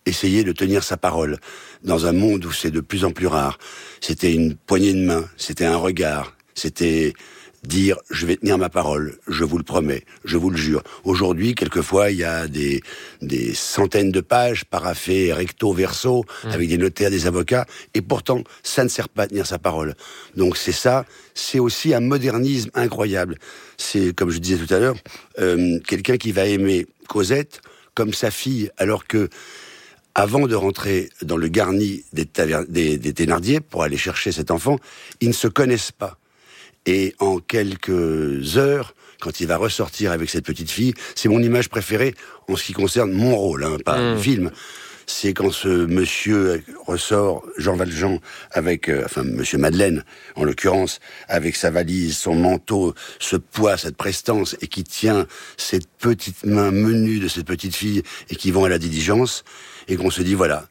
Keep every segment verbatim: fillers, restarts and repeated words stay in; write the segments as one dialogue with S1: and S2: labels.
S1: essayer de tenir sa parole dans un monde où c'est de plus en plus rare. C'était une poignée de main, c'était un regard, c'était dire « je vais tenir ma parole, je vous le promets, je vous le jure ». Aujourd'hui, quelquefois, il y a des, des centaines de pages paraphées recto verso, mmh. avec des notaires, des avocats, et pourtant, ça ne sert pas à tenir sa parole. Donc c'est ça, c'est aussi un modernisme incroyable. C'est, comme je disais tout à l'heure, euh, quelqu'un qui va aimer Cosette comme sa fille, alors que avant de rentrer dans le garni des, taver- des, des Thénardier pour aller chercher cet enfant, ils ne se connaissent pas. Et en quelques heures, quand il va ressortir avec cette petite fille, c'est mon image préférée en ce qui concerne mon rôle, hein, pas mmh. le film. C'est quand ce monsieur ressort, Jean Valjean, avec, euh, enfin, monsieur Madeleine, en l'occurrence, avec sa valise, son manteau, ce poids, cette prestance, et qui tient cette petite main menue de cette petite fille, et qui vont à la diligence, et qu'on se dit, voilà,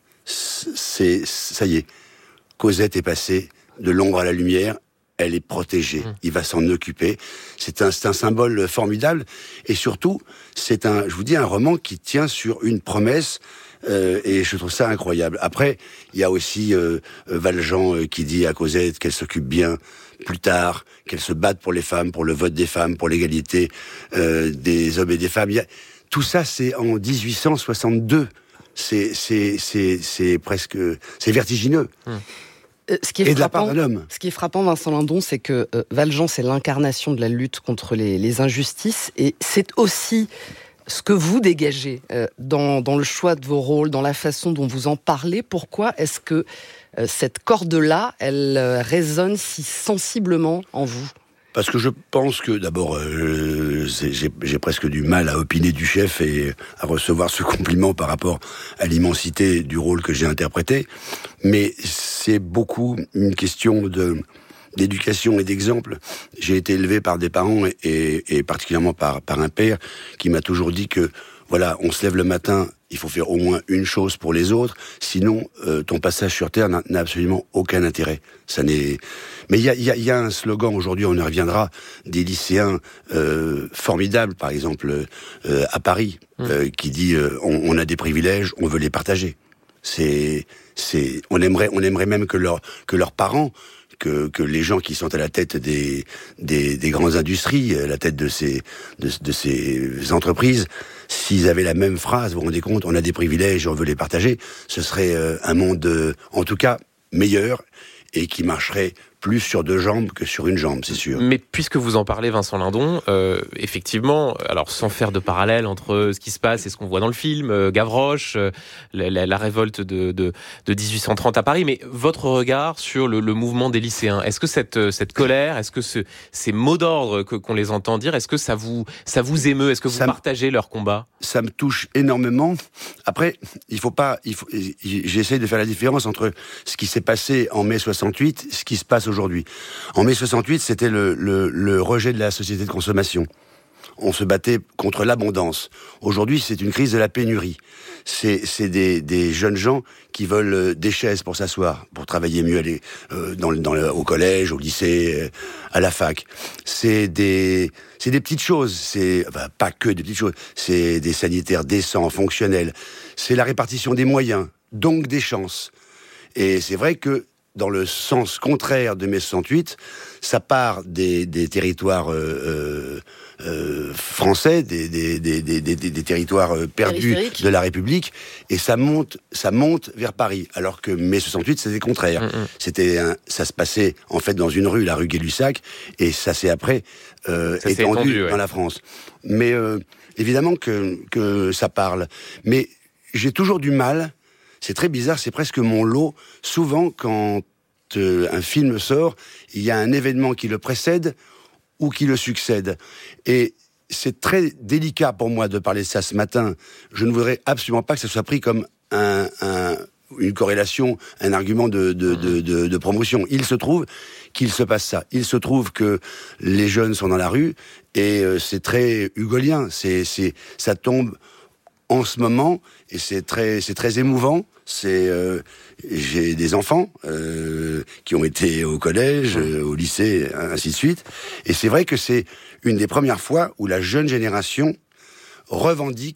S1: c'est, ça y est, Cosette est passée de l'ombre à la lumière, elle est protégée, mmh. il va s'en occuper. C'est un, c'est un symbole formidable, et surtout, c'est un, je vous dis, un roman qui tient sur une promesse, euh, et je trouve ça incroyable. Après, il y a aussi euh, Valjean euh, qui dit à Cosette qu'elle s'occupe bien plus tard, qu'elle se batte pour les femmes, pour le vote des femmes, pour l'égalité euh, des hommes et des femmes. Il y a, tout ça, c'est en dix-huit cent soixante-deux. C'est, c'est, c'est, c'est presque, c'est vertigineux. Mmh.
S2: Euh, ce qui est
S1: et
S2: frappant,
S1: de la part d'un homme.
S2: Ce qui est frappant, Vincent Lindon, c'est que euh, Valjean, c'est l'incarnation de la lutte contre les, les injustices, et c'est aussi ce que vous dégagez euh, dans, dans le choix de vos rôles, dans la façon dont vous en parlez. Pourquoi est-ce que euh, cette corde-là, elle euh, résonne si sensiblement en vous ?
S1: Parce que je pense que, d'abord, euh, j'ai, j'ai presque du mal à opiner du chef et à recevoir ce compliment par rapport à l'immensité du rôle que j'ai interprété. Mais c'est beaucoup une question de, d'éducation et d'exemple. J'ai été élevé par des parents et, et, et particulièrement par, par un père qui m'a toujours dit que, voilà, on se lève le matin, il faut faire au moins une chose pour les autres, sinon euh, ton passage sur Terre n'a, n'a absolument aucun intérêt. Ça n'est... Mais il y a, y, a, y a un slogan, aujourd'hui on y reviendra, des lycéens euh, formidables, par exemple euh, à Paris, mmh. euh, qui dit euh, on, on a des privilèges, on veut les partager. C'est, c'est, on aimerait, on aimerait même que, leur, que leurs parents, que, que les gens qui sont à la tête des, des, des grandes industries, à la tête de ces, de, de ces entreprises, s'ils avaient la même phrase, vous vous rendez compte, on a des privilèges, on veut les partager, ce serait euh, un monde, euh, en tout cas, meilleur, et qui marcherait plus sur deux jambes que sur une jambe, c'est sûr.
S3: Mais puisque vous en parlez, Vincent Lindon, euh, effectivement, alors sans faire de parallèle entre ce qui se passe et ce qu'on voit dans le film, euh, Gavroche, euh, la, la, la révolte de, de, de dix-huit cent trente à Paris, mais votre regard sur le, le mouvement des lycéens, est-ce que cette, cette colère, est-ce que ce, ces mots d'ordre que, qu'on les entend dire, est-ce que ça vous, ça vous émeut, est-ce que vous ça partagez leur combat ?
S1: Ça me touche énormément. Après, il faut pas, il faut, j'essaie de faire la différence entre ce qui s'est passé en mai soixante-huit, ce qui se passe aujourd'hui. En mai soixante-huit, c'était le, le, le rejet de la société de consommation. On se battait contre l'abondance. Aujourd'hui, c'est une crise de la pénurie. C'est, c'est des, des jeunes gens qui veulent des chaises pour s'asseoir, pour travailler mieux aller, euh, dans, dans le, au collège, au lycée, euh, à la fac. C'est des, c'est des petites choses. C'est enfin, pas que des petites choses. C'est des sanitaires décents, fonctionnels. C'est la répartition des moyens, donc des chances. Et c'est vrai que dans le sens contraire de mai soixante-huit, ça part des, des territoires euh, euh, français, des, des, des, des, des, des territoires perdus de la République, et ça monte, ça monte vers Paris. Alors que mai soixante-huit, c'était le contraire. Mm-hmm. C'était un, ça se passait en fait dans une rue, la rue Gay-Lussac, et ça s'est après euh, ça étendu, étendu ouais. dans la France. Mais euh, évidemment que, que ça parle. Mais j'ai toujours du mal. C'est très bizarre, c'est presque mon lot. Souvent, quand euh, un film sort, il y a un événement qui le précède ou qui le succède. Et c'est très délicat pour moi de parler de ça ce matin. Je ne voudrais absolument pas que ça soit pris comme un, un, une corrélation, un argument de, de, de, de, de promotion. Il se trouve qu'il se passe ça. Il se trouve que les jeunes sont dans la rue et euh, c'est très hugolien. C'est, c'est, ça tombe en ce moment, et c'est très, c'est très émouvant. C'est, euh, j'ai des enfants euh, qui ont été au collège, euh, au lycée, ainsi de suite. Et c'est vrai que c'est une des premières fois où la jeune génération revendique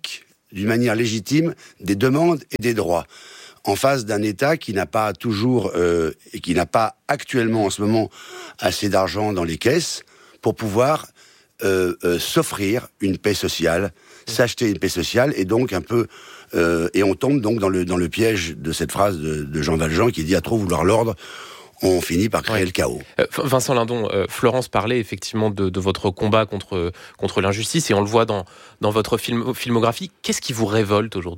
S1: d'une manière légitime des demandes et des droits, en face d'un État qui n'a pas toujours, euh, et qui n'a pas actuellement en ce moment assez d'argent dans les caisses pour pouvoir euh, euh, s'offrir une paix sociale, s'acheter une paix sociale, et donc un peu, euh, et on tombe donc dans le dans le piège de cette phrase de, de Jean Valjean qui dit à trop vouloir l'ordre, on finit par créer ouais. le chaos.
S3: Euh, Vincent Lindon, euh, Florence parlait effectivement de, de votre combat contre contre l'injustice, et on le voit dans dans votre film, filmographie. Qu'est-ce qui vous révolte aujourd'hui ?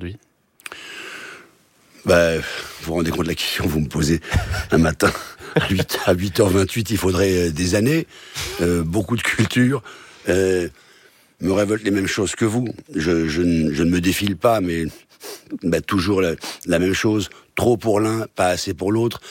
S1: Bah, vous vous rendez compte de la question que vous me posez un matin à huit heures vingt-huit, il faudrait des années, euh, beaucoup de culture, euh, me révolte les mêmes choses que vous. Je, je, ne, je ne me défile pas, mais bah, toujours la, la même chose, trop pour l'un, pas assez pour l'autre.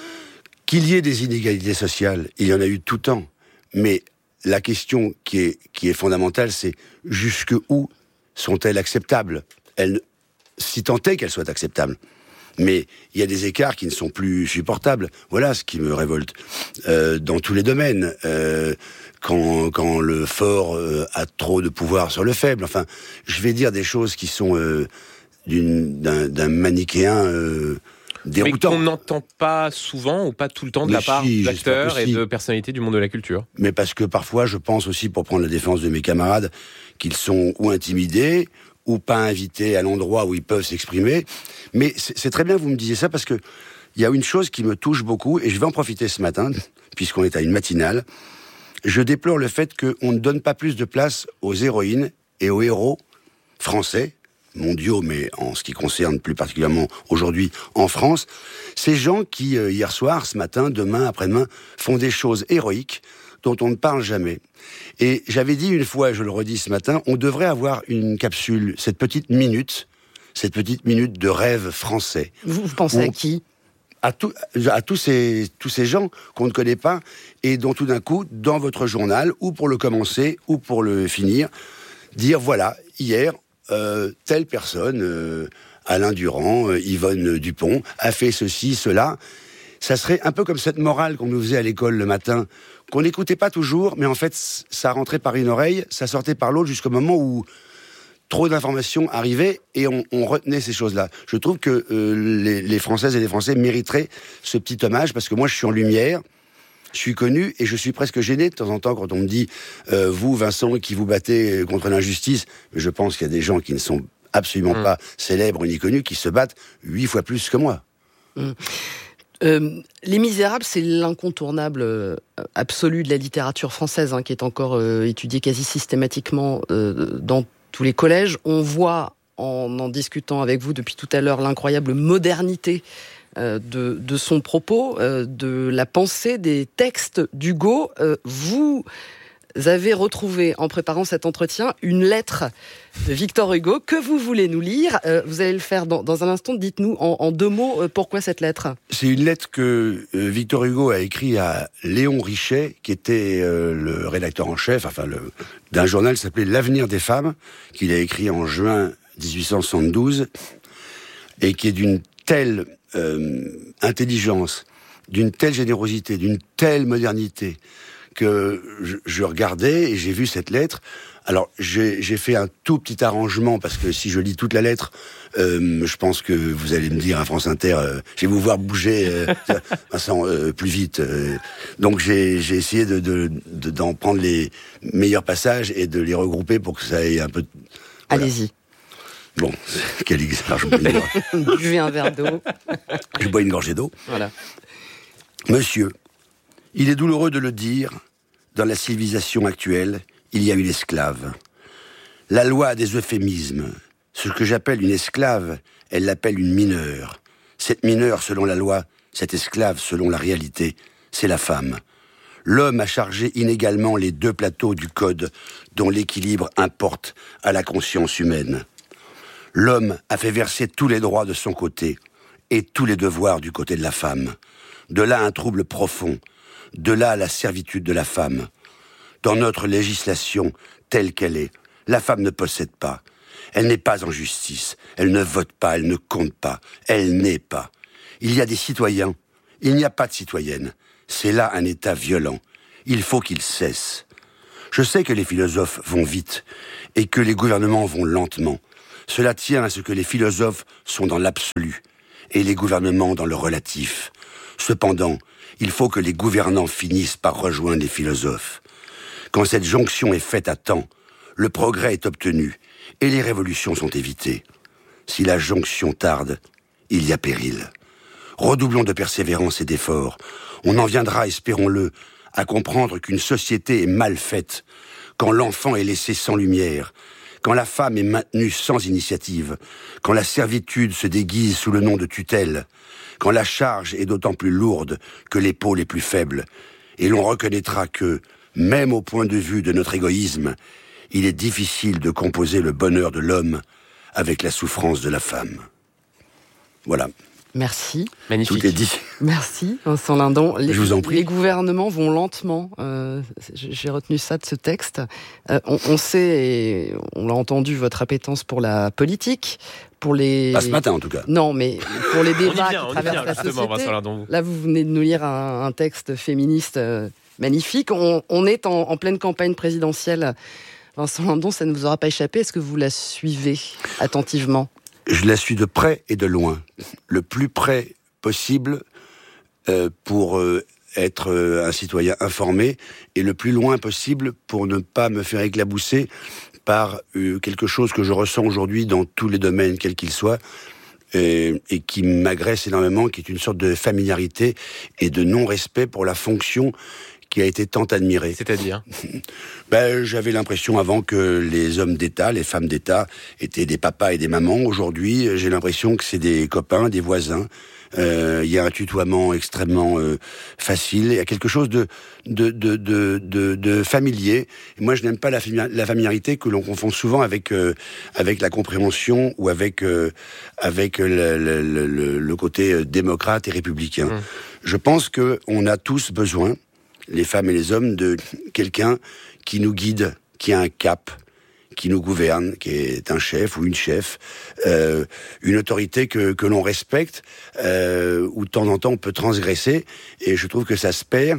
S1: Qu'il y ait des inégalités sociales, il y en a eu tout temps, mais la question qui est, qui est fondamentale, c'est jusqu'où sont-elles acceptables ? Elles, si tant est qu'elles soient acceptables. Mais il y a des écarts qui ne sont plus supportables. Voilà ce qui me révolte. Euh, dans tous les domaines, euh, quand, quand le fort euh, a trop de pouvoir sur le faible. Enfin, je vais dire des choses qui sont euh, d'une, d'un, d'un manichéen euh, déroutant.
S3: Mais qu'on n'entend pas souvent ou pas tout le temps de
S1: Mais
S3: la part
S1: si,
S3: d'acteurs et
S1: si.
S3: de personnalités du monde de la culture.
S1: Mais parce que parfois, je pense aussi, pour prendre la défense de mes camarades, qu'ils sont ou intimidés, ou pas invités à l'endroit où ils peuvent s'exprimer. Mais c'est, c'est très bien que vous me disiez ça, parce que il y a une chose qui me touche beaucoup, et je vais en profiter ce matin, puisqu'on est à une matinale. Je déplore le fait qu'on ne donne pas plus de place aux héroïnes et aux héros français, mondiaux, mais en ce qui concerne plus particulièrement aujourd'hui en France. Ces gens qui, euh, hier soir, ce matin, demain, après-demain, font des choses héroïques dont on ne parle jamais. Et j'avais dit une fois, et je le redis ce matin, on devrait avoir une capsule, cette petite minute, cette petite minute de rêve français.
S2: Vous, vous pensez
S1: on,
S2: à qui ?
S1: À, tout, à tous, ces, tous ces gens qu'on ne connaît pas, et dont tout d'un coup, dans votre journal, ou pour le commencer, ou pour le finir, dire, voilà, hier, euh, telle personne, euh, Alain Durand, euh, Yvonne Dupont, a fait ceci, cela. Ça serait un peu comme cette morale qu'on nous faisait à l'école le matin, qu'on n'écoutait pas toujours, mais en fait, ça rentrait par une oreille, ça sortait par l'autre, jusqu'au moment où trop d'informations arrivaient et on, on retenait ces choses-là. Je trouve que euh, les, les Françaises et les Français mériteraient ce petit hommage, parce que moi, je suis en lumière, je suis connu, et je suis presque gêné de temps en temps quand on me dit euh, « Vous, Vincent, qui vous battez contre l'injustice », mais je pense qu'il y a des gens qui ne sont absolument mmh. pas célèbres ni connus, qui se battent huit fois plus que moi.
S2: Mmh. Euh, Les Misérables, c'est l'incontournable euh, absolu de la littérature française, hein, qui est encore euh, étudié quasi systématiquement euh, dans tous les collèges. On voit, en en discutant avec vous depuis tout à l'heure, l'incroyable modernité euh, de, de son propos, euh, de la pensée, des textes d'Hugo. Euh, vous avez retrouvé, en préparant cet entretien, une lettre de Victor Hugo que vous voulez nous lire. Euh, vous allez le faire dans, dans un instant. Dites-nous en, en deux mots euh, pourquoi cette lettre.
S1: C'est une lettre que euh, Victor Hugo a écrite à Léon Richet, qui était euh, le rédacteur en chef, enfin, le, d'un journal qui s'appelait L'Avenir des femmes, qu'il a écrit en juin dix-huit cent soixante-douze, et qui est d'une telle euh, intelligence, d'une telle générosité, d'une telle modernité, que je, je regardais et j'ai vu cette lettre. Alors, j'ai, j'ai fait un tout petit arrangement, parce que si je lis toute la lettre, euh, je pense que vous allez me dire à France Inter, euh, je vais vous voir bouger euh, Vincent, euh, plus vite. Euh. Donc, j'ai, j'ai essayé de, de, de, d'en prendre les meilleurs passages et de les regrouper pour que ça ait un peu... De... Voilà.
S2: Allez-y.
S1: Bon, quel exercice. Je bois une...
S2: Buvez un verre d'eau.
S1: Je bois une gorgée d'eau.
S2: Voilà.
S1: Monsieur, il est douloureux de le dire, dans la civilisation actuelle, il y a une esclave. La loi a des euphémismes. Ce que j'appelle une esclave, elle l'appelle une mineure. Cette mineure, selon la loi, cette esclave, selon la réalité, c'est la femme. L'homme a chargé inégalement les deux plateaux du code dont l'équilibre importe à la conscience humaine. L'homme a fait verser tous les droits de son côté et tous les devoirs du côté de la femme. De là un trouble profond. De là la servitude de la femme. Dans notre législation telle qu'elle est, la femme ne possède pas. Elle n'est pas en justice. Elle ne vote pas. Elle ne compte pas. Elle n'est pas. Il y a des citoyens. Il n'y a pas de citoyennes. C'est là un état violent. Il faut qu'il cesse. Je sais que les philosophes vont vite et que les gouvernements vont lentement. Cela tient à ce que les philosophes sont dans l'absolu et les gouvernements dans le relatif. Cependant, il faut que les gouvernants finissent par rejoindre les philosophes. Quand cette jonction est faite à temps, le progrès est obtenu et les révolutions sont évitées. Si la jonction tarde, il y a péril. Redoublons de persévérance et d'efforts. On en viendra, espérons-le, à comprendre qu'une société est mal faite, quand l'enfant est laissé sans lumière, quand la femme est maintenue sans initiative, quand la servitude se déguise sous le nom de tutelle, quand la charge est d'autant plus lourde que l'épaule est plus faible, et l'on reconnaîtra que, même au point de vue de notre égoïsme, il est difficile de composer le bonheur de l'homme avec la souffrance de la femme. Voilà.
S2: Merci.
S3: Magnifique.
S1: Tout est dit.
S2: Merci, Vincent Lindon. Les,
S1: Je vous en prie.
S2: Les gouvernements vont lentement. Euh, j'ai retenu ça de ce texte. Euh, on, on sait, et on l'a entendu, votre appétence pour la politique, pour les...
S1: Pas ce matin, en tout cas.
S2: Non, mais pour les débats
S3: vient,
S2: qui traversent la société.
S3: Vincent Lindon.
S2: Là, vous venez de nous lire un, un texte féministe euh, magnifique. On, on est en, en pleine campagne présidentielle. Vincent Lindon, ça ne vous aura pas échappé. Est-ce que vous la suivez attentivement ?
S1: Je la suis de près et de loin, le plus près possible euh, pour euh, être euh, un citoyen informé et le plus loin possible pour ne pas me faire éclabousser par euh, quelque chose que je ressens aujourd'hui dans tous les domaines, quels qu'ils soient, et, et qui m'agresse énormément, qui est une sorte de familiarité et de non-respect pour la fonction qui a été tant admiré.
S3: C'est-à-dire
S1: ben, j'avais l'impression avant que les hommes d'État, les femmes d'État, étaient des papas et des mamans. Aujourd'hui, j'ai l'impression que c'est des copains, des voisins. Euh, il y a un tutoiement extrêmement euh, facile. Il y a quelque chose de, de, de, de, de, de familier. Et moi, je n'aime pas la, la familiarité que l'on confond souvent avec, euh, avec la compréhension ou avec, euh, avec le, le, le, le côté démocrate et républicain. Mmh. Je pense qu'on a tous besoin, les femmes et les hommes, de quelqu'un qui nous guide, qui a un cap, qui nous gouverne, qui est un chef ou une chef, euh, une autorité que, que l'on respecte, euh, où de temps en temps on peut transgresser, et je trouve que ça se perd.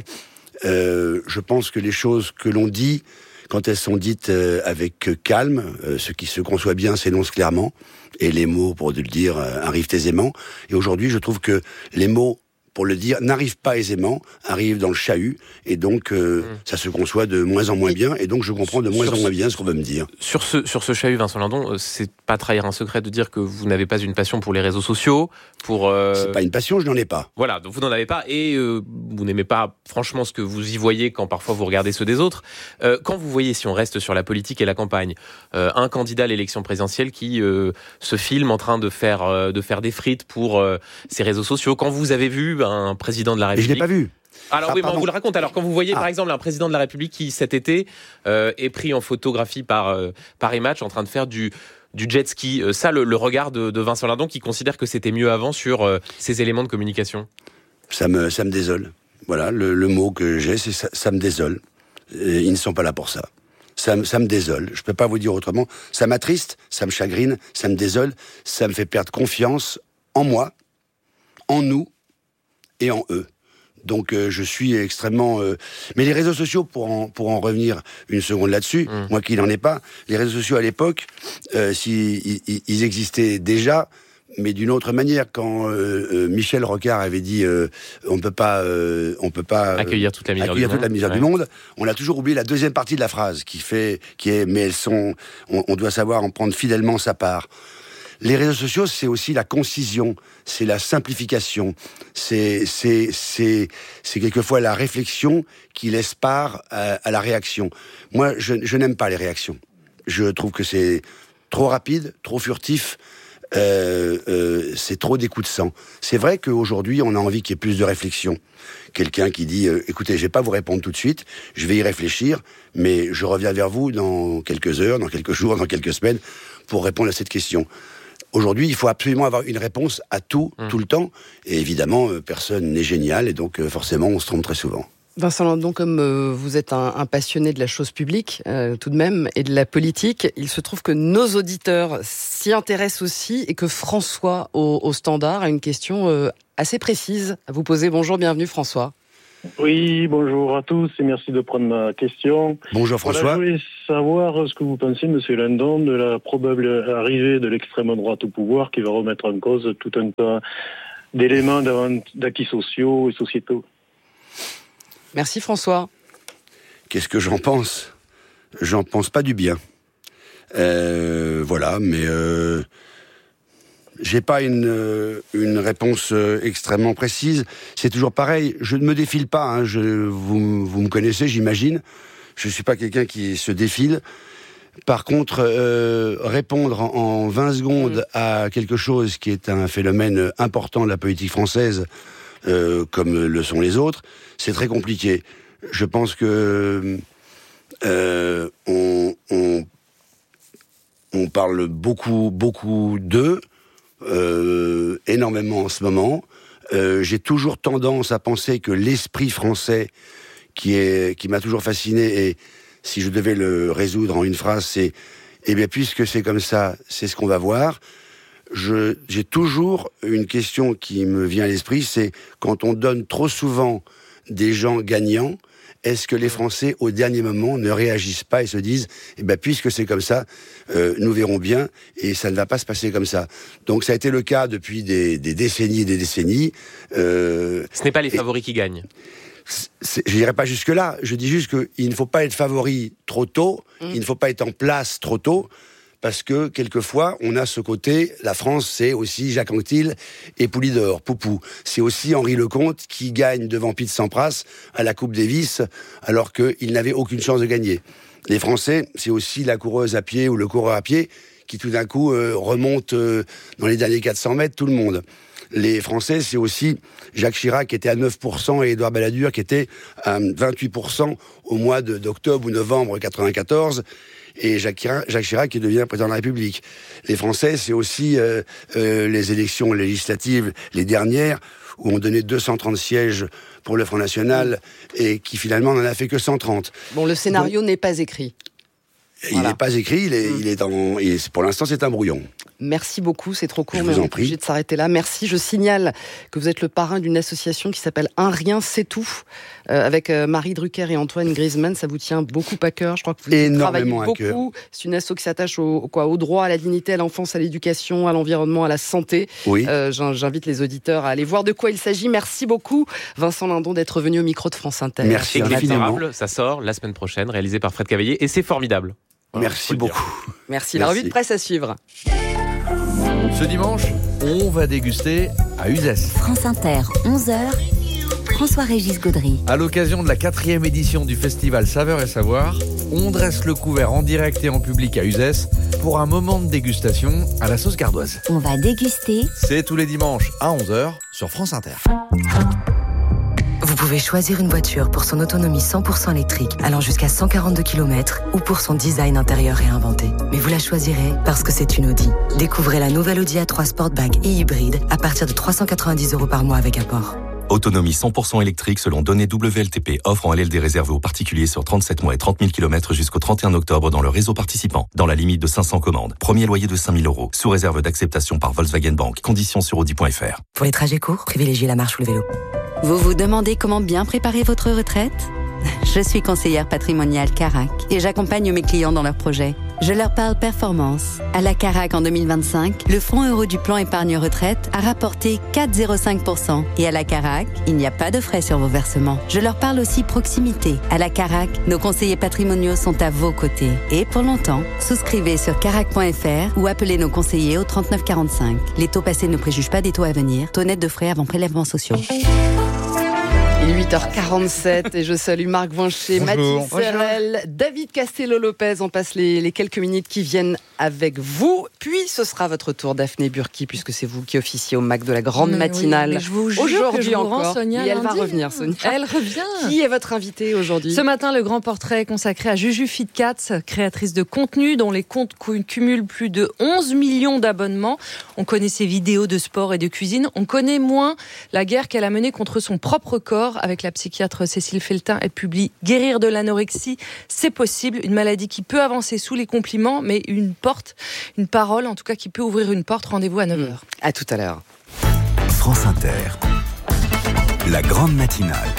S1: Euh, je pense que les choses que l'on dit, quand elles sont dites euh, avec calme, euh, ce qui se conçoit bien s'énonce clairement, et les mots, pour le dire, euh, arrivent aisément. Et aujourd'hui, je trouve que les mots, pour le dire, n'arrive pas aisément, arrive dans le chahut, et donc euh, mmh. ça se conçoit de moins en moins bien, et donc je comprends de moins sur en moins bien ce qu'on veut me dire.
S3: Sur ce, sur ce chahut, Vincent Lindon, c'est pas trahir un secret de dire que vous n'avez pas une passion pour les réseaux sociaux, pour... Euh...
S1: C'est pas une passion, je n'en ai pas.
S3: Voilà, donc vous n'en avez pas, et euh, vous n'aimez pas franchement ce que vous y voyez quand parfois vous regardez ceux des autres. Euh, quand vous voyez, si on reste sur la politique et la campagne, euh, un candidat à l'élection présidentielle qui euh, se filme en train de faire, euh, de faire des frites pour euh, ses réseaux sociaux, quand vous avez vu un président de la République...
S1: Et je l'ai pas vu.
S3: Alors ah, oui, mais on vous le raconte. Alors quand vous voyez ah. par exemple un président de la République qui cet été euh, est pris en photographie par euh, Paris Match en train de faire du du jet ski, euh, ça le, le regard de, de Vincent Lindon qui considère que c'était mieux avant sur euh, ces éléments de communication.
S1: Ça me ça me désole. Voilà, le, le mot que j'ai, c'est ça, ça me désole. Et ils ne sont pas là pour ça. Ça, ça me désole. Je peux pas vous dire autrement. Ça m'attriste, ça me chagrine, ça me désole, ça me fait perdre confiance en moi, en nous et en eux. Donc euh, je suis extrêmement... Euh... Mais les réseaux sociaux, pour en, pour en revenir une seconde là-dessus, mmh. moi qui n'en ai pas, les réseaux sociaux à l'époque, euh, si, ils, ils existaient déjà, mais d'une autre manière. Quand euh, euh, Michel Rocard avait dit euh, on peut pas, euh, on peut pas euh,
S3: accueillir toute la misère,
S1: accueillir
S3: du,
S1: toute
S3: monde.
S1: la misère
S3: Ouais.
S1: du monde, on a toujours oublié la deuxième partie de la phrase qui fait, qui est mais elles sont, on, on doit savoir en prendre fidèlement sa part. Les réseaux sociaux, c'est aussi la concision, c'est la simplification, c'est c'est c'est c'est quelquefois la réflexion qui laisse part à, à la réaction. Moi, je, je n'aime pas les réactions. Je trouve que c'est trop rapide, trop furtif. Euh, euh, c'est trop des coups de sang. C'est vrai qu'aujourd'hui, on a envie qu'il y ait plus de réflexion. Quelqu'un qui dit euh, « Écoutez, je vais pas vous répondre tout de suite, je vais y réfléchir, mais je reviens vers vous dans quelques heures, dans quelques jours, dans quelques semaines, pour répondre à cette question. » Aujourd'hui, il faut absolument avoir une réponse à tout, mmh. tout le temps. Et évidemment, euh, personne n'est génial, et donc euh, forcément, on se trompe très souvent.
S2: Vincent Lindon, comme euh, vous êtes un, un passionné de la chose publique, euh, tout de même, et de la politique, il se trouve que nos auditeurs s'y intéressent aussi, et que François, au, au standard, a une question euh, assez précise à vous poser. Bonjour, bienvenue François.
S4: Oui, bonjour à tous et merci de prendre ma question.
S1: Bonjour François.
S4: Voilà, je voulais savoir ce que vous pensez, Monsieur Landon, de la probable arrivée de l'extrême droite au pouvoir qui va remettre en cause tout un tas d'éléments d'acquis sociaux et sociétaux.
S2: Merci François.
S1: Qu'est-ce que j'en pense ? J'en pense pas du bien. Euh, voilà, mais euh, j'ai pas une, une réponse extrêmement précise. C'est toujours pareil, je ne me défile pas, hein. je, vous, vous me connaissez, j'imagine. Je suis pas quelqu'un qui se défile. Par contre, euh, répondre en, en vingt secondes mmh. à quelque chose qui est un phénomène important de la politique française, euh, comme le sont les autres, c'est très compliqué. Je pense que euh, on, on, on parle beaucoup, beaucoup d'eux, euh, énormément en ce moment. Euh, j'ai toujours tendance à penser que l'esprit français, qui est, qui m'a toujours fasciné, et si je devais le résoudre en une phrase, c'est eh bien puisque c'est comme ça, c'est ce qu'on va voir. Je, j'ai toujours une question qui me vient à l'esprit, c'est quand on donne trop souvent des gens gagnants, est-ce que les Français, au dernier moment, ne réagissent pas et se disent eh bien, puisque c'est comme ça, euh, nous verrons bien, et ça ne va pas se passer comme ça. Donc ça a été le cas depuis des, des décennies et des décennies. Euh,
S3: Ce n'est pas les
S1: et,
S3: favoris qui gagnent.
S1: Je n'irai pas jusque-là. Je dis juste qu'il ne faut pas être favori trop tôt, mmh. il ne faut pas être en place trop tôt, parce que, quelquefois, on a ce côté, la France, c'est aussi Jacques Anquetil et Poulidor, Poupou. C'est aussi Henri Lecomte qui gagne devant Pete Sampras à la Coupe Davis, alors qu'il n'avait aucune chance de gagner. Les Français, c'est aussi la coureuse à pied ou le coureur à pied qui, tout d'un coup, euh, remonte euh, dans les derniers quatre cents mètres, tout le monde. Les Français, c'est aussi Jacques Chirac qui était à neuf pour cent et Édouard Balladur qui était à vingt-huit pour cent au mois de, d'octobre ou novembre quatre-vingt-quatorze, et Jacques Chirac, Jacques Chirac qui devient président de la République. Les Français, c'est aussi euh, euh, les élections législatives, les dernières, où on donnait deux cent trente sièges pour le Front National et qui finalement n'en a fait que cent trente.
S2: Bon, le scénario Donc, n'est pas écrit.
S1: Il n'est voilà. pas écrit, il est, mmh. il est en, il est, pour l'instant c'est un brouillon.
S2: Merci beaucoup, c'est trop court,
S1: je
S2: mais
S1: vous
S2: on
S1: en
S2: est obligé de s'arrêter là. Merci, je signale que vous êtes le parrain d'une association qui s'appelle Un Rien C'est Tout, euh, avec euh, Marie Drucker et Antoine Griezmann. Ça vous tient beaucoup à cœur, je crois que vous
S1: énormément
S2: travaillez beaucoup. C'est une asso qui s'attache au, quoi, au droit, à la dignité, à l'enfance, à l'éducation, à l'environnement, à la santé.
S1: Oui.
S2: Euh, j'invite les auditeurs à aller voir de quoi il s'agit. Merci beaucoup, Vincent Lindon, d'être venu au micro de France Inter.
S1: Merci infiniment.
S3: Ça sort la semaine prochaine, réalisé par Fred Cavaillé, et c'est formidable.
S1: Voilà, merci beaucoup.
S2: Merci. Merci. La revue de presse à suivre.
S5: Ce dimanche, on va déguster à Uzès.
S6: France Inter, onze heures, François-Régis Gaudry.
S5: À l'occasion de la quatrième édition du festival Saveurs et Savoir, on dresse le couvert en direct et en public à Uzès pour un moment de dégustation à la sauce gardoise.
S6: On va déguster.
S5: C'est tous les dimanches à onze heures sur France Inter.
S7: Vous pouvez choisir une voiture pour son autonomie cent pour cent électrique, allant jusqu'à cent quarante-deux kilomètres, ou pour son design intérieur réinventé. Mais vous la choisirez parce que c'est une Audi. Découvrez la nouvelle Audi A trois Sportback et hybride à partir de trois cent quatre-vingt-dix euros par mois avec apport.
S8: Autonomie cent pour cent électrique selon données W L T P, offre en L L D réservé aux particuliers sur trente-sept mois et trente mille kilomètres jusqu'au trente et un octobre dans le réseau participant, dans la limite de cinq cents commandes. Premier loyer de cinq mille euros, sous réserve d'acceptation par Volkswagen Bank. Conditions sur audi point f r.
S7: Pour les trajets courts, privilégiez la marche ou le vélo.
S6: Vous vous demandez comment bien préparer votre retraite ? Je suis conseillère patrimoniale Carac et j'accompagne mes clients dans leurs projets. Je leur parle performance. À la Carac en deux mille vingt-cinq, le fonds euro du plan épargne retraite a rapporté quatre virgule zéro cinq pour cent. Et à la Carac, il n'y a pas de frais sur vos versements. Je leur parle aussi proximité. À la Carac, nos conseillers patrimoniaux sont à vos côtés. Et pour longtemps, souscrivez sur carac point f r ou appelez nos conseillers au trente-neuf quarante-cinq. Les taux passés ne préjugent pas des taux à venir. Taux net de frais avant prélèvements sociaux.
S2: Il est huit heures quarante-sept et je salue Marc Vincher, Mathis Serrel, David Castello-Lopez. On passe les, les quelques minutes qui viennent avec vous. Puis ce sera votre tour, Daphné Burki, puisque c'est vous qui officiez au M A C de la grande
S9: mais
S2: matinale.
S9: Oui, mais je vous jure
S2: aujourd'hui
S9: que je vous
S2: encore.
S9: rends Sonia
S2: et elle
S9: lundi.
S2: va revenir, Sonia.
S9: Elle revient.
S2: Qui est votre invitée aujourd'hui ?
S9: Ce matin, le grand portrait est consacré à Juju Fitcats, créatrice de contenu dont les comptes cumulent plus de onze millions d'abonnements. On connaît ses vidéos de sport et de cuisine. On connaît moins la guerre qu'elle a menée contre son propre corps. Avec la psychiatre Cécile Feltin, elle publie « Guérir de l'anorexie, c'est possible », une maladie qui peut avancer sous les compliments, mais une porte, une parole en tout cas qui peut ouvrir une porte. Rendez-vous à neuf heures.
S2: À tout à l'heure.
S10: France Inter, la grande matinale.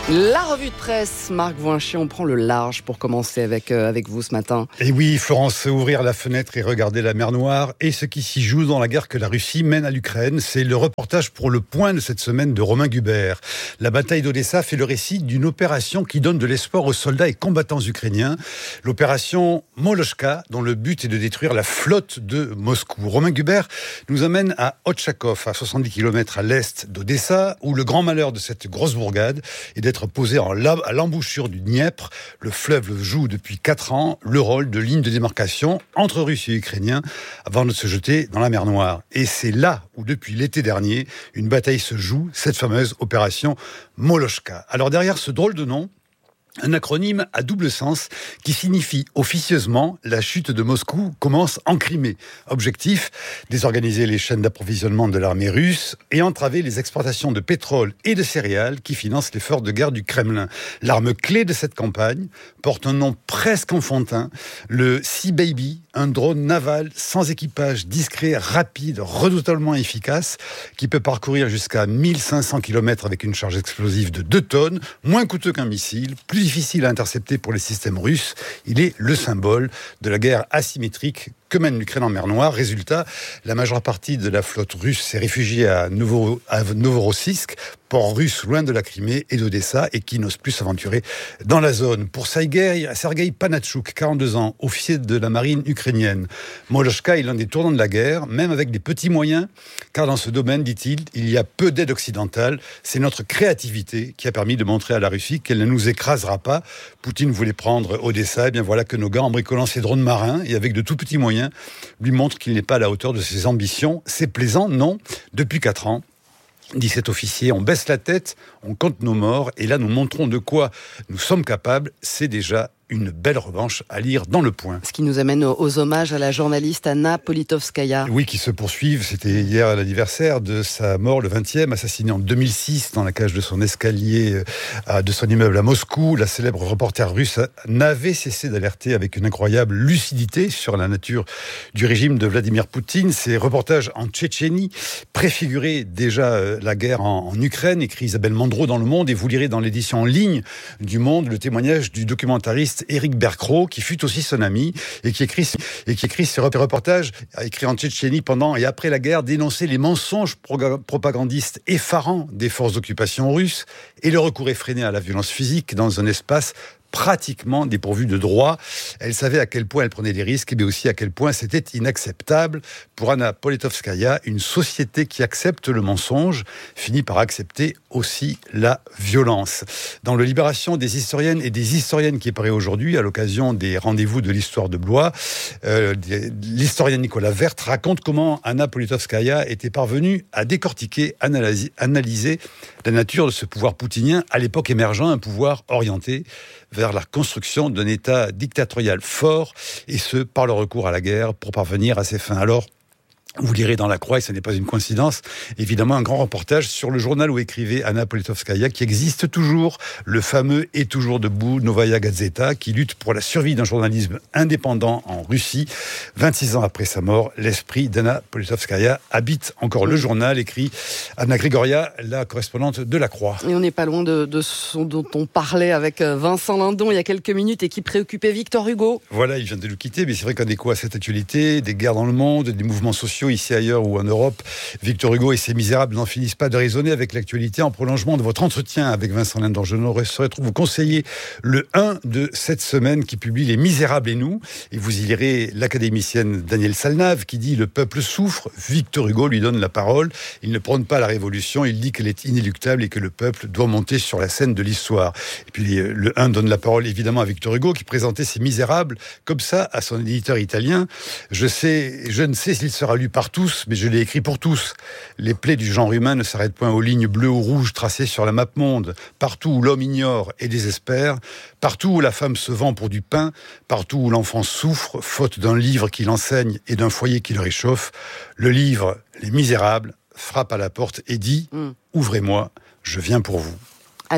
S2: La revue de presse, Marc Voinchy, on prend le large pour commencer avec, euh, avec vous ce matin.
S10: Et oui, Florence, ouvrir la fenêtre et regarder la mer Noire et ce qui s'y joue dans la guerre que la Russie mène à l'Ukraine, c'est le reportage pour Le Point de cette semaine de Romain Gubert. La bataille d'Odessa fait le récit d'une opération qui donne de l'espoir aux soldats et combattants ukrainiens. L'opération Molochka, dont le but est de détruire la flotte de Moscou. Romain Gubert nous amène à Otchakov, à soixante-dix kilomètres à l'est d'Odessa, où le grand malheur de cette grosse bourgade est d'être posé en la, à l'embouchure du Dniepr. Le fleuve joue depuis quatre ans le rôle de ligne de démarcation entre Russes et Ukrainiens avant de se jeter dans la mer Noire. Et c'est là où, depuis l'été dernier, une bataille se joue, cette fameuse opération Molochka. Alors derrière ce drôle de nom, un acronyme à double sens qui signifie officieusement la chute de Moscou commence en Crimée. Objectif, désorganiser les chaînes d'approvisionnement de l'armée russe et entraver les exportations de pétrole et de céréales qui financent l'effort de guerre du Kremlin. L'arme clé de cette campagne porte un nom presque enfantin, le Sea Baby, un drone naval sans équipage, discret, rapide, redoutablement efficace, qui peut parcourir jusqu'à mille cinq cents kilomètres avec une charge explosive de deux tonnes, moins coûteux qu'un missile, plus difficile à intercepter pour les systèmes russes. Il est le symbole de la guerre asymétrique que mène l'Ukraine en mer Noire. Résultat, la majeure partie de la flotte russe s'est réfugiée à, Novo, à Novorossiysk, port russe loin de la Crimée et d'Odessa, et qui n'ose plus s'aventurer dans la zone. Pour Sergei, Sergei Panachuk, quarante-deux ans, officier de la marine ukrainienne, Molochka est l'un des tournants de la guerre, même avec des petits moyens, car dans ce domaine, dit-il, il y a peu d'aide occidentale. C'est notre créativité qui a permis de montrer à la Russie qu'elle ne nous écrasera pas. Poutine voulait prendre Odessa, et bien voilà que nos gars, en bricolant ses drones marins et avec de tout petits moyens, lui montrent qu'il n'est pas à la hauteur de ses ambitions. C'est plaisant, non ? Depuis quatre ans, dit cet officier, on baisse la tête, on compte nos morts, et là nous montrons de quoi nous sommes capables. C'est déjà une belle revanche à lire dans Le Point.
S2: Ce qui nous amène aux, aux hommages à la journaliste Anna Politkovskaya.
S10: Oui, qui se poursuivent. C'était hier l'anniversaire de sa mort, le vingtième, assassinée en deux mille six dans la cage de son escalier euh, de son immeuble à Moscou. La célèbre reporter russe n'avait cessé d'alerter avec une incroyable lucidité sur la nature du régime de Vladimir Poutine. Ses reportages en Tchétchénie préfiguraient déjà euh, la guerre en, en Ukraine, écrit Isabelle Mandreau dans Le Monde, et vous lirez dans l'édition en ligne du Monde le témoignage du documentariste Éric Bercrot, qui fut aussi son ami, et qui écrit, et qui écrit ce reportage, écrit en Tchétchénie pendant et après la guerre, dénoncer les mensonges propagandistes effarants des forces d'occupation russes et le recours effréné à la violence physique dans un espace pratiquement dépourvue de droit. Elle savait à quel point elle prenait des risques, mais aussi à quel point c'était inacceptable. Pour Anna Politkovskaya, une société qui accepte le mensonge finit par accepter aussi la violence. Dans le Libération des historiennes et des historiennes qui est paru aujourd'hui, à l'occasion des rendez-vous de l'histoire de Blois, euh, l'historien Nicolas Werth raconte comment Anna Politkovskaya était parvenue à décortiquer, analyser, analyser la nature de ce pouvoir poutinien, à l'époque émergent, un pouvoir orienté vers la construction d'un État dictatorial fort, et ce, par le recours à la guerre, pour parvenir à ses fins. Alors, vous lirez dans La Croix, et ce n'est pas une coïncidence, évidemment un grand reportage sur le journal où écrivait Anna Politkovskaya, qui existe toujours, le fameux et toujours debout Novaya Gazeta, qui lutte pour la survie d'un journalisme indépendant en Russie. vingt-six ans après sa mort, l'esprit d'Anna Politkovskaya habite encore le journal, écrit Anna Grigoria, la correspondante de La Croix.
S2: Et on n'est pas loin de, de ce dont on parlait avec Vincent Lindon il y a quelques minutes et qui préoccupait Victor Hugo.
S10: Voilà, il vient de nous quitter, mais c'est vrai qu'en écho à cette actualité, des guerres dans le monde, des mouvements sociaux ici, ailleurs ou en Europe, Victor Hugo et ses Misérables n'en finissent pas de résonner avec l'actualité. En prolongement de votre entretien avec Vincent Lindon, je n'aurais saurais vous conseiller le un de cette semaine qui publie Les Misérables et nous, et vous y lirez l'académicienne Danielle Salnave qui dit « Le peuple souffre ». Victor Hugo lui donne la parole. Il ne prône pas la révolution, il dit qu'elle est inéluctable et que le peuple doit monter sur la scène de l'histoire. Et puis le un donne la parole évidemment à Victor Hugo qui présentait Ses Misérables comme ça à son éditeur italien. Je sais, je ne sais s'il sera lu par tous, mais je l'ai écrit pour tous. Les plaies du genre humain ne s'arrêtent point aux lignes bleues ou rouges tracées sur la map monde. Partout où l'homme ignore et désespère, partout où la femme se vend pour du pain, partout où l'enfant souffre, faute d'un livre qui l'enseigne et d'un foyer qui le réchauffe, le livre Les Misérables frappe à la porte et dit mmh. « Ouvrez-moi, je viens pour vous ».
S2: Allez,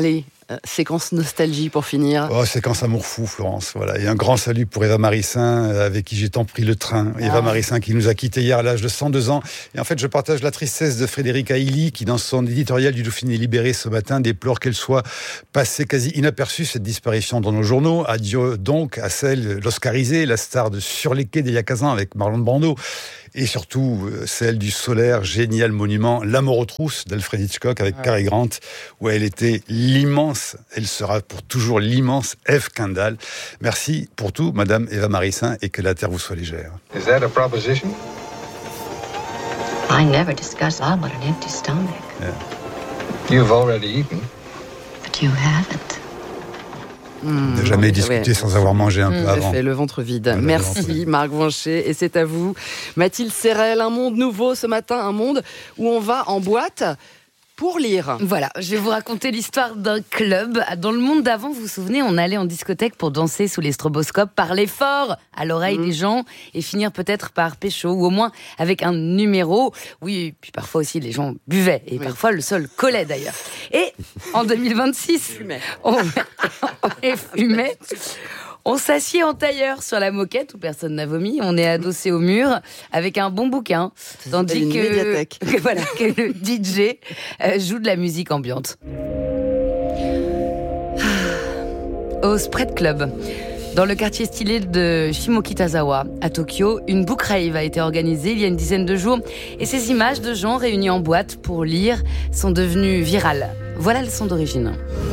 S2: Euh, séquence nostalgie pour finir.
S10: Oh, séquence amour fou, Florence. Voilà. Et un grand salut pour Eva Marissin, avec qui j'ai tant pris le train. Ah. Eva Marissin qui nous a quittés hier à l'âge de cent deux ans. Et en fait, je partage la tristesse de Frédéric Haïli, qui dans son éditorial du Dauphiné Libéré ce matin déplore qu'elle soit passée quasi inaperçue, cette disparition dans nos journaux. Adieu donc à celle, l'Oscarisée, la star de Sur les quais d'il y a quinze ans avec Marlon Brando. Et surtout celle du solaire, génial monument, La mort aux trousses d'Alfred Hitchcock avec ouais. Cary Grant, où elle était l'immense, elle sera pour toujours l'immense Ève Kendall. Merci pour tout, Madame Eva Marissin, et que la terre vous soit légère.
S11: Is that a proposition?
S12: I never discuss love on an empty stomach.
S11: Yeah. You've already eaten.
S12: But you haven't.
S10: Mmh, ne jamais discuter ouais. sans avoir mangé un mmh, peu avant.
S2: Fait le ventre vide. Voilà, merci ventre vide. Marc Blanchet, et c'est à vous. Mathilde Serrel, un monde nouveau ce matin, un monde où on va en boîte pour lire.
S13: Voilà, je vais vous raconter l'histoire d'un club. Dans le monde d'avant, vous vous souvenez, on allait en discothèque pour danser sous les stroboscopes, parler fort à l'oreille mmh. des gens et finir peut-être par pécho, ou au moins avec un numéro. Oui, et puis parfois aussi les gens buvaient, et oui. parfois le sol collait d'ailleurs. Et en deux mille vingt-six, on, on fumait. On s'assied en tailleur sur la moquette où personne n'a vomi. On est adossé au mur avec un bon bouquin,
S2: ça
S13: tandis que,
S2: que,
S13: voilà, que le D J euh, joue de la musique ambiante. Au Spread Club, dans le quartier stylé de Shimokitazawa, à Tokyo, une book rave a été organisée il y a une dizaine de jours. Et ces images de gens réunis en boîte pour lire sont devenues virales. Voilà le son d'origine.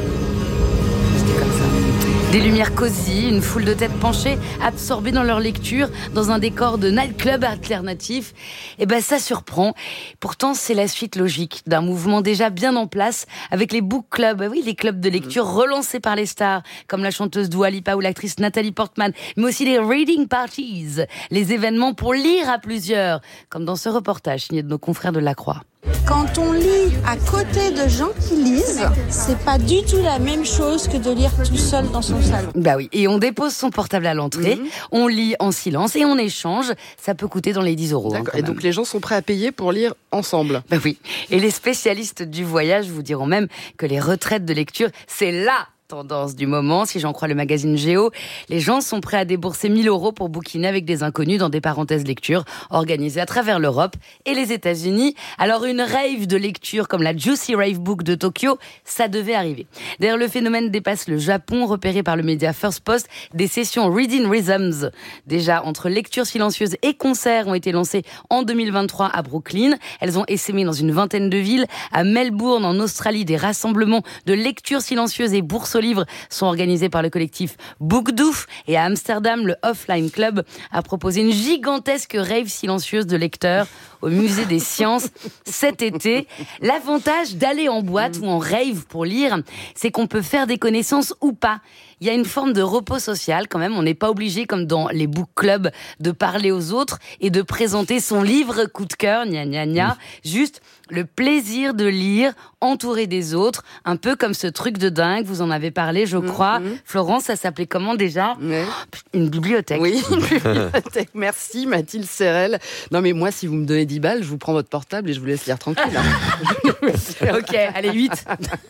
S13: Des lumières cosy, une foule de têtes penchées, absorbées dans leur lecture, dans un décor de nightclub alternatif. Et ben ça surprend. Pourtant, c'est la suite logique d'un mouvement déjà bien en place avec les book clubs. Oui, les clubs de lecture relancés par les stars, comme la chanteuse Dua Lipa ou l'actrice Nathalie Portman, mais aussi les reading parties, les événements pour lire à plusieurs, comme dans ce reportage signé de nos confrères de La Croix.
S14: Quand on lit à côté de gens qui lisent, c'est pas du tout la même chose que de lire tout seul dans son salon.
S13: Bah oui, et on dépose son portable à l'entrée, mmh. on lit en silence et on échange. Ça peut coûter dans les dix euros. Hein,
S2: et donc les gens sont prêts à payer pour lire ensemble.
S13: Bah oui, et les spécialistes du voyage vous diront même que les retraites de lecture, c'est là tendance du moment, si j'en crois le magazine Géo. Les gens sont prêts à débourser mille euros pour bouquiner avec des inconnus dans des parenthèses lecture organisées à travers l'Europe et les États-Unis. Alors une rave de lecture comme la Juicy Rave Book de Tokyo, ça devait arriver. D'ailleurs, le phénomène dépasse le Japon, repéré par le média First Post. Des sessions Reading Rhythms, déjà entre lecture silencieuse et concerts, ont été lancées en deux mille vingt-trois à Brooklyn. Elles ont essaimé dans une vingtaine de villes. À Melbourne, en Australie, des rassemblements de lecture silencieuse et bourse aux livres sont organisés par le collectif Bookdoof, et à Amsterdam, le Offline Club a proposé une gigantesque rave silencieuse de lecteurs au musée des sciences cet été. L'avantage d'aller en boîte ou en rave pour lire, c'est qu'on peut faire des connaissances ou pas. Il y a une forme de repos social quand même. On n'est pas obligé, comme dans les book clubs, de parler aux autres et de présenter son livre coup de cœur, gna gna gna. Juste le plaisir de lire, entouré des autres, un peu comme ce truc de dingue, vous en avez parlé, je crois. Mmh. Florence, ça s'appelait comment déjà ?
S2: Oui.
S13: Une bibliothèque.
S2: Oui, une bibliothèque. Merci Mathilde Serrel. Non mais moi, si vous me donnez dix balles, je vous prends votre portable et je vous laisse lire tranquille. Hein.
S13: Ok, allez, huit.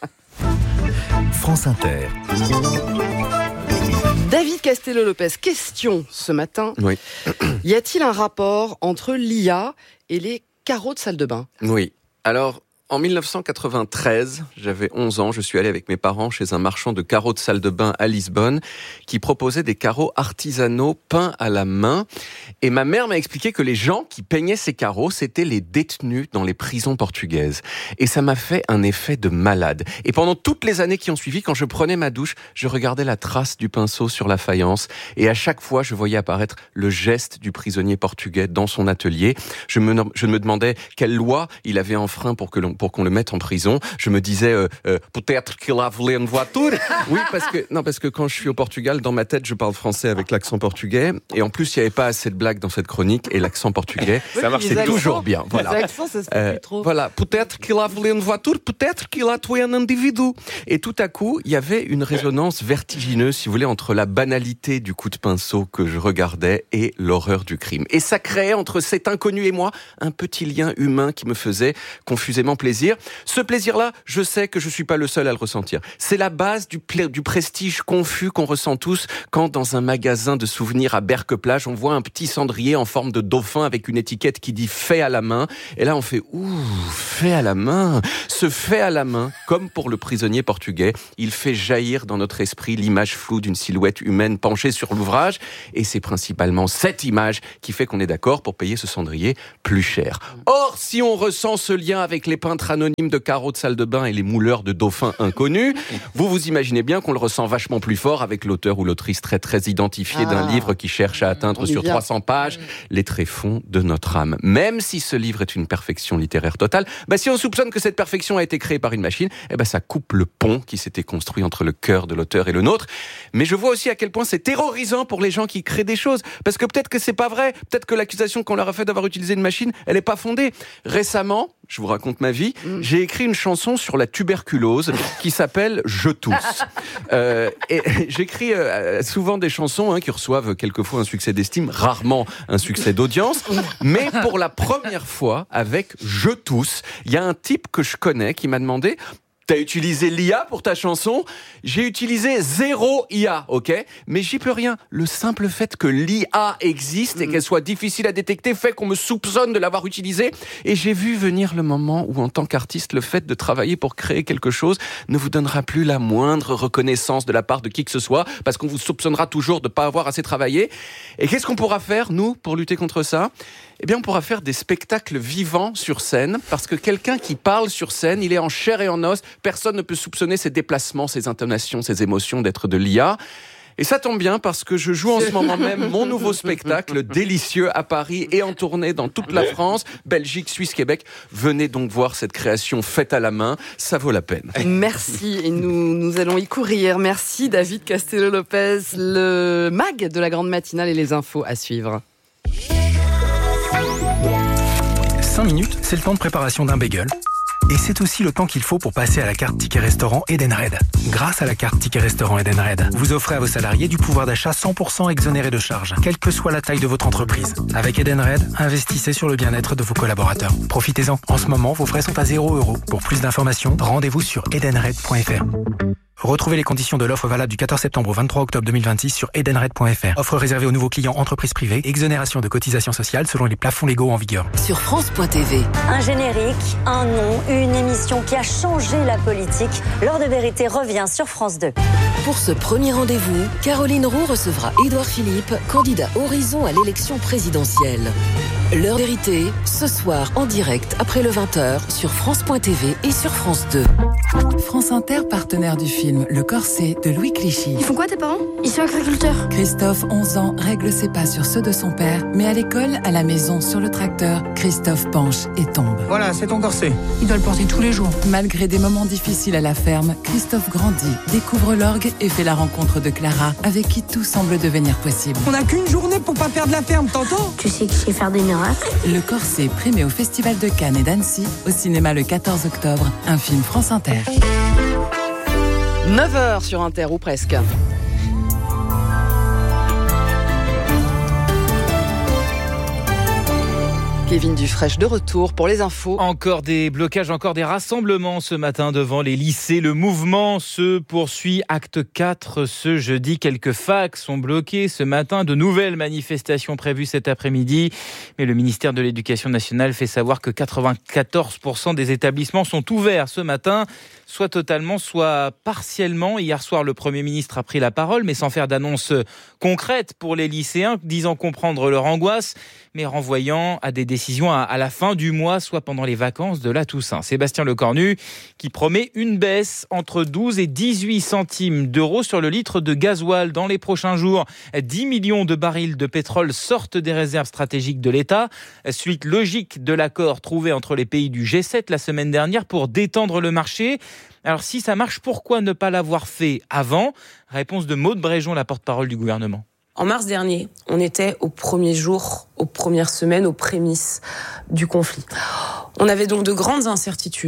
S15: France Inter.
S2: David Castello-Lopez, question ce matin.
S3: Oui.
S2: Y a-t-il un rapport entre l'I A et les carreaux de salle de bain ?
S16: Oui. Alors, en dix-neuf cent quatre-vingt-treize, j'avais onze ans, je suis allé avec mes parents chez un marchand de carreaux de salle de bain à Lisbonne qui proposait des carreaux artisanaux peints à la main. Et ma mère m'a expliqué que les gens qui peignaient ces carreaux, c'était les détenus dans les prisons portugaises. Et ça m'a fait un effet de malade. Et pendant toutes les années qui ont suivi, quand je prenais ma douche, je regardais la trace du pinceau sur la faïence. Et à chaque fois, je voyais apparaître le geste du prisonnier portugais dans son atelier. Je me, je me demandais quelle loi il avait enfreint pour que l'on pour qu'on le mette en prison. Je me disais euh, euh, peut-être qu'il a volé une voiture. Oui, parce que non, parce que quand je suis au Portugal, dans ma tête, je parle français avec l'accent portugais. Et en plus, il n'y avait pas assez de blagues dans cette chronique. Et l'accent portugais, oui, ça marche toujours bien. Voilà.
S2: Les accents, ça se fait
S16: euh,
S2: plus trop.
S16: Voilà. Peut-être qu'il a volé une voiture. Peut-être qu'il a tué un individu. Et tout à coup, il y avait une résonance vertigineuse, si vous voulez, entre la banalité du coup de pinceau que je regardais et l'horreur du crime. Et ça créait entre cet inconnu et moi un petit lien humain qui me faisait confusément plaisir. plaisir. Ce plaisir-là, je sais que je suis pas le seul à le ressentir. C'est la base du, pla- du prestige confus qu'on ressent tous quand dans un magasin de souvenirs à Berck-Plage, on voit un petit cendrier en forme de dauphin avec une étiquette qui dit fait à la main. Et là, on fait ouh, fait à la main. Ce fait à la main, comme pour le prisonnier portugais, il fait jaillir dans notre esprit l'image floue d'une silhouette humaine penchée sur l'ouvrage. Et c'est principalement cette image qui fait qu'on est d'accord pour payer ce cendrier plus cher. Or, si on ressent ce lien avec les peintres anonymes de carreaux de salle de bain et les mouleurs de dauphins inconnus, vous vous imaginez bien qu'on le ressent vachement plus fort avec l'auteur ou l'autrice très très identifié ah, d'un livre qui cherche à atteindre sur trois cents pages les tréfonds de notre âme. Même si ce livre est une perfection littéraire totale, bah si on soupçonne que cette perfection a été créée par une machine, eh ben ça coupe le pont qui s'était construit entre le cœur de l'auteur et le nôtre. Mais je vois aussi à quel point c'est terrorisant pour les gens qui créent des choses, parce que peut-être que c'est pas vrai, peut-être que l'accusation qu'on leur a faite d'avoir utilisé une machine, elle est pas fondée. Récemment, je vous raconte ma vie, mmh. j'ai écrit une chanson sur la tuberculose qui s'appelle « Je tousse ». Euh, et j'écris euh, souvent des chansons hein, qui reçoivent quelquefois un succès d'estime, rarement un succès d'audience, mais pour la première fois, avec « Je tousse », il y a un type que je connais qui m'a demandé « T'as utilisé l'I A pour ta chanson ? J'ai utilisé zéro I A, ok ? Mais j'y peux rien. Le simple fait que l'I A existe et qu'elle soit difficile à détecter fait qu'on me soupçonne de l'avoir utilisée. Et j'ai vu venir le moment où, en tant qu'artiste, le fait de travailler pour créer quelque chose ne vous donnera plus la moindre reconnaissance de la part de qui que ce soit, parce qu'on vous soupçonnera toujours de ne pas avoir assez travaillé. Et qu'est-ce qu'on pourra faire, nous, pour lutter contre ça ? Eh bien, on pourra faire des spectacles vivants sur scène, parce que quelqu'un qui parle sur scène, il est en chair et en os. Personne ne peut soupçonner ses déplacements, ses intonations, ses émotions d'être de l'I A. Et ça tombe bien parce que je joue en ce moment même mon nouveau spectacle délicieux à Paris et en tournée dans toute la France, Belgique, Suisse, Québec. Venez donc voir cette création faite à la main, ça vaut la peine.
S2: Merci, et nous, nous allons y courir. Merci David Castello-Lopez, le mag de la grande matinale et les infos à suivre.
S15: cinq minutes, c'est le temps de préparation d'un bagel. Et c'est aussi le temps qu'il faut pour passer à la carte Ticket Restaurant Edenred. Grâce à la carte Ticket Restaurant Edenred, vous offrez à vos salariés du pouvoir d'achat cent pour cent exonéré de charges, quelle que soit la taille de votre entreprise. Avec Edenred, investissez sur le bien-être de vos collaborateurs. Profitez-en. En ce moment, vos frais sont à zéro euro. Pour plus d'informations, rendez-vous sur edenred point f r. Retrouvez les conditions de l'offre valable du quatorze septembre au vingt-trois octobre deux mille vingt-six sur edenred point f r. Offre réservée aux nouveaux clients entreprises privées. Exonération de cotisations sociales selon les plafonds légaux en vigueur.
S17: Sur France point t v. Un générique, un nom, une émission qui a changé la politique. L'heure de vérité revient sur France deux.
S18: Pour ce premier rendez-vous, Caroline Roux recevra Édouard Philippe, candidat Horizon à l'élection présidentielle. L'heure de vérité, ce soir en direct après le vingt heures sur France point t v et sur France deux.
S19: France Inter, partenaire du film Le Corset de Louis Clichy.
S20: Ils font quoi tes parents? Ils sont agriculteurs.
S19: Christophe, onze ans, règle ses pas sur ceux de son père, mais à l'école, à la maison, sur le tracteur, Christophe penche et tombe.
S20: Voilà, c'est ton corset. Il doit le porter tous les jours.
S19: Malgré des moments difficiles à la ferme, Christophe grandit, découvre l'orgue et fait la rencontre de Clara, avec qui tout semble devenir possible.
S20: On n'a qu'une journée pour pas perdre la ferme, t'entends? Tu sais que je sais faire des miracles.
S19: Le Corset, primé au Festival de Cannes et d'Annecy, au cinéma le quatorze octobre, un film France Inter.
S2: neuf heures sur Inter, ou presque. Kevin Dufresne de retour pour les infos.
S21: Encore des blocages, encore des rassemblements ce matin devant les lycées. Le mouvement se poursuit. Acte quatre ce jeudi. Quelques facs sont bloqués ce matin. De nouvelles manifestations prévues cet après-midi. Mais le ministère de l'Éducation nationale fait savoir que quatre-vingt-quatorze pour cent des établissements sont ouverts ce matin, soit totalement, soit partiellement. Hier soir, le Premier ministre a pris la parole, mais sans faire d'annonce concrète pour les lycéens, disant comprendre leur angoisse, mais renvoyant à des décision à la fin du mois, soit pendant les vacances de la Toussaint. Sébastien Lecornu qui promet une baisse entre douze et dix-huit centimes d'euros sur le litre de gasoil dans les prochains jours. dix millions de barils de pétrole sortent des réserves stratégiques de l'État, suite logique de l'accord trouvé entre les pays du G sept la semaine dernière pour détendre le marché. Alors si ça marche, pourquoi ne pas l'avoir fait avant ? Réponse de Maude Bréjon, la porte-parole du gouvernement.
S22: En mars dernier, on était aux premiers jours, aux premières semaines, aux prémices du conflit. On avait donc de grandes incertitudes